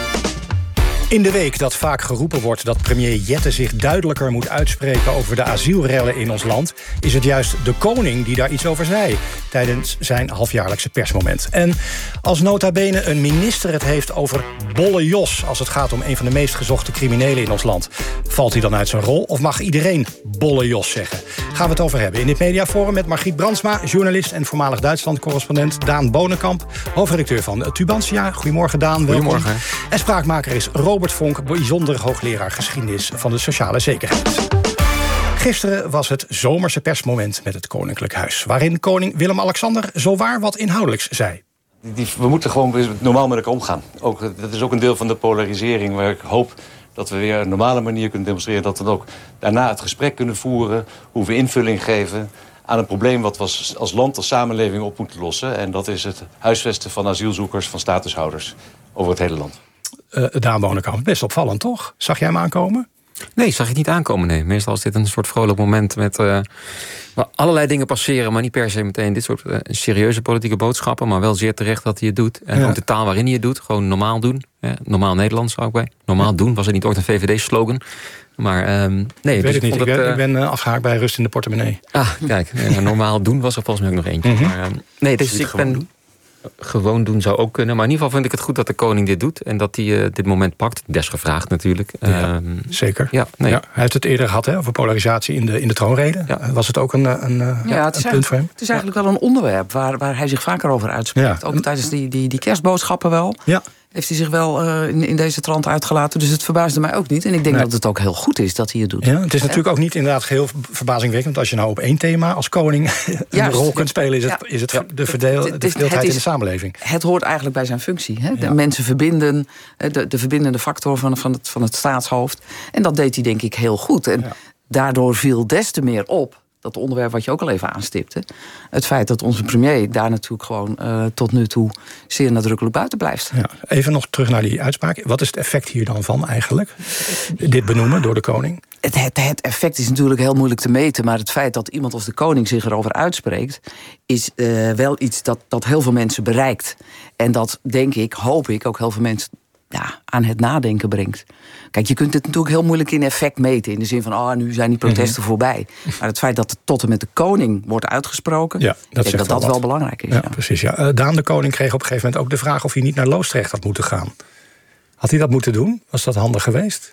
In de week dat vaak geroepen wordt dat premier Jette zich duidelijker moet uitspreken over de asielrellen in ons land, is het juist de koning die daar iets over zei tijdens zijn halfjaarlijkse persmoment. En als nota bene een minister het heeft over Bolle Jos als het gaat om een van de meest gezochte criminelen in ons land, valt hij dan uit zijn rol of mag iedereen Bolle Jos zeggen? Gaan we het over hebben in dit Mediaforum met Margriet Brandsma, journalist en voormalig Duitsland-correspondent, Daan Bonenkamp, hoofdredacteur van Tubantia. Goedemorgen Daan, welkom. Goedemorgen. En spraakmaker is Robert Vonk, bijzonder hoogleraar geschiedenis van de sociale zekerheid. Gisteren was het zomerse persmoment met het Koninklijk Huis, waarin koning Willem-Alexander zowaar wat inhoudelijks zei. Die, we moeten gewoon normaal met elkaar omgaan. Ook, dat is ook een deel van de polarisering waar ik hoop dat we weer een normale manier kunnen demonstreren. Dat we dan ook daarna het gesprek kunnen voeren, hoe we invulling geven aan een probleem wat we als land, als samenleving op moeten lossen. En dat is het huisvesten van asielzoekers, van statushouders over het hele land. Uh, Daan Bonenkamp, best opvallend toch? Zag jij hem aankomen? Nee, zag ik niet aankomen, nee. Meestal is dit een soort vrolijk moment met uh, waar allerlei dingen passeren, maar niet per se meteen dit soort uh, serieuze politieke boodschappen, maar wel zeer terecht dat hij het doet. En ja. ook de taal waarin hij het doet, gewoon normaal doen. Ja, normaal Nederlands zou ik bij. Normaal ja. doen, was het niet ooit een V V D-slogan? Maar um, nee, ik dus weet het niet. Ik ben, het, uh, ik ben uh, afgehaakt bij rust in de portemonnee. Ah, kijk, uh, normaal doen was er volgens mij ook nog eentje. Mm-hmm. Maar, uh, nee, dus ik ben doen? Gewoon doen zou ook kunnen. Maar in ieder geval vind ik het goed dat de koning dit doet. En dat hij uh, dit moment pakt. Desgevraagd natuurlijk. Ja, um, zeker. Ja, nee. Ja, hij heeft het eerder gehad hè, over polarisatie in de, in de troonrede. Ja. Was het ook een, een, ja, een het punt voor hem? Het is eigenlijk wel een onderwerp waar, waar hij zich vaker over uitspreekt. Ja. Ook tijdens die, die, die kerstboodschappen wel. Ja. Heeft hij zich wel uh, in, in deze trant uitgelaten. Dus het verbaasde mij ook niet. En ik denk nee. dat het ook heel goed is dat hij het doet. Ja, het is natuurlijk ook niet inderdaad geheel verbazingwekkend. Want als je nou op één thema als koning een Juist, rol kunt spelen, is het, ja. is het de, verdeel, de verdeeldheid het is, in de samenleving. Het hoort eigenlijk bij zijn functie. Hè? De ja. mensen verbinden, de, de verbindende factor van, van, het, van het staatshoofd. En dat deed hij denk ik heel goed. En ja. daardoor viel des te meer op, dat onderwerp wat je ook al even aanstipte, het feit dat onze premier daar natuurlijk gewoon uh, tot nu toe zeer nadrukkelijk buiten blijft. Ja, even nog terug naar die uitspraak. Wat is het effect hier dan van eigenlijk? Dit benoemen door de koning? Het, het, het effect is natuurlijk heel moeilijk te meten, maar het feit dat iemand als de koning zich erover uitspreekt, is uh, wel iets dat, dat heel veel mensen bereikt. En dat, denk ik, hoop ik, ook heel veel mensen ja, aan het nadenken brengt. Kijk, je kunt het natuurlijk heel moeilijk in effect meten. In de zin van, oh, nu zijn die protesten mm-hmm. voorbij. Maar het feit dat het tot en met de koning wordt uitgesproken, ja, dat ik denk dat dat wel, wel belangrijk is. Ja, ja. precies. Ja. Uh, Daan de koning kreeg op een gegeven moment ook de vraag of hij niet naar Loosdrecht had moeten gaan. Had hij dat moeten doen? Was dat handig geweest?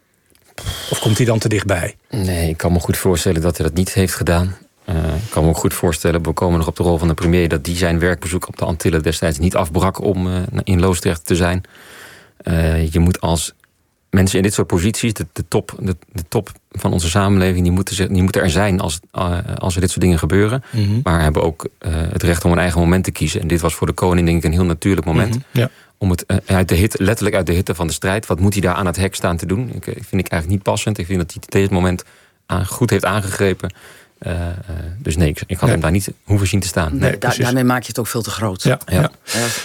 Of komt hij dan te dichtbij? Nee, ik kan me goed voorstellen dat hij dat niet heeft gedaan. Uh, ik kan me ook goed voorstellen, we komen nog op de rol van de premier, dat die zijn werkbezoek op de Antillen destijds niet afbrak om uh, in Loosdrecht te zijn. Uh, je moet als mensen in dit soort posities, de, de, top, de, de top van onze samenleving, die moeten, die moeten er zijn als, uh, als er dit soort dingen gebeuren. Mm-hmm. Maar hebben ook uh, het recht om een eigen moment te kiezen. En dit was voor de koning denk ik een heel natuurlijk moment. Mm-hmm. Ja. Om het uh, uit de hitte, letterlijk uit de hitte van de strijd. Wat moet hij daar aan het hek staan te doen? Ik, ik vind ik eigenlijk niet passend. Ik vind dat hij tegen het moment aan, goed heeft aangegrepen. Uh, uh, dus nee, ik, ik had nee. hem daar niet hoeven zien te staan. Nee, nee, da- daarmee maak je het ook veel te groot. Ja, ja. Ja. Ja.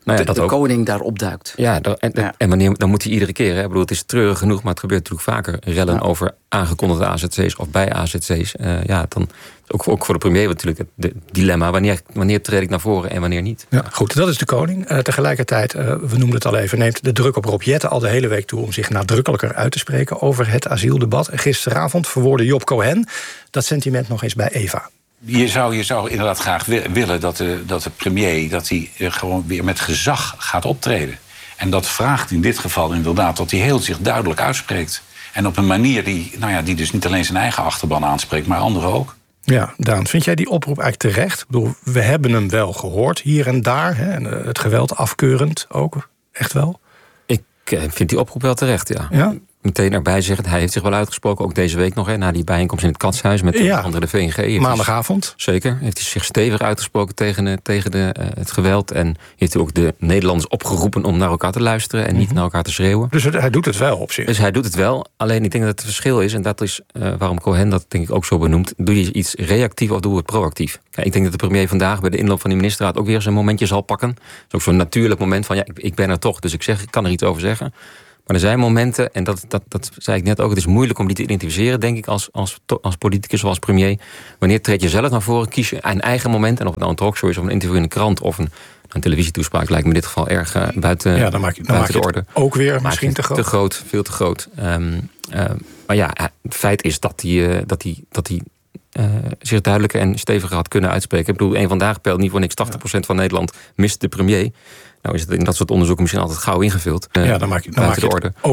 Nou ja, de, dat de ook. koning daar opduikt. Ja, dan, en, Ja. en wanneer, dan moet hij iedere keer. Hè, ik bedoel, het is treurig genoeg, maar het gebeurt natuurlijk vaker. Rellen Ja. over aangekondigde A Z C's of bij A Z C's. Uh, ja, dan ook, ook voor de premier natuurlijk het de dilemma. Wanneer, wanneer treed ik naar voren en wanneer niet? Ja, goed, dat is de koning. Uh, tegelijkertijd, uh, we noemden het al even, neemt de druk op Rob Jetten al de hele week toe om zich nadrukkelijker uit te spreken over het asieldebat. En gisteravond verwoordde Job Cohen dat sentiment nog eens bij Eva. Je zou, je zou inderdaad graag willen dat de, dat de premier dat hij gewoon weer met gezag gaat optreden. En dat vraagt in dit geval inderdaad dat hij heel zich duidelijk uitspreekt. En op een manier die, nou ja, die dus niet alleen zijn eigen achterban aanspreekt, maar anderen ook. Ja, Daan, vind jij die oproep eigenlijk terecht? Ik bedoel, we hebben hem wel gehoord hier en daar. Hè, en het geweld afkeurend ook, echt wel? Ik uh, vind die oproep wel terecht, ja. Ja? Meteen erbij zeggen, hij heeft zich wel uitgesproken, ook deze week nog, hè, na die bijeenkomst in het Katshuis met ja. andere de V N G. Heeft Maandagavond. Hij, zeker, heeft hij zich stevig uitgesproken tegen, de, tegen de, uh, het geweld. En heeft hij ook de Nederlanders opgeroepen om naar elkaar te luisteren en niet mm-hmm. naar elkaar te schreeuwen. Dus hij doet het wel op zich? Dus hij doet het wel, alleen ik denk dat het verschil is, en dat is uh, waarom Cohen dat denk ik ook zo benoemt, doe je iets reactief of doe je het proactief? Kijk, ik denk dat de premier vandaag bij de inloop van de ministerraad ook weer zijn momentje zal pakken. Het is ook zo'n natuurlijk moment van, ja, ik, ik ben er toch, dus ik, zeg, ik kan er iets over zeggen. Maar er zijn momenten, en dat, dat, dat zei ik net ook, het is moeilijk om die te identificeren, denk ik, als, als, als politicus of als premier. Wanneer treed je zelf naar voren, kies je een eigen moment, en of het nou een talkshow is of een interview in de krant of een, een televisietoespraak, lijkt me in dit geval erg uh, buiten, ja, dan maak je, dan buiten maak de je orde. Ook weer misschien te groot. Te groot, veel te groot. Um, uh, maar ja, het feit is dat hij uh, dat hij, dat hij uh, zich duidelijker en steviger had kunnen uitspreken. Ik bedoel, een vandaag peilt niet voor niks tachtig procent van Nederland mist de premier. Nou is het in dat soort onderzoeken misschien altijd gauw ingevuld. Uh, ja, dan maak je, dan maak je de orde.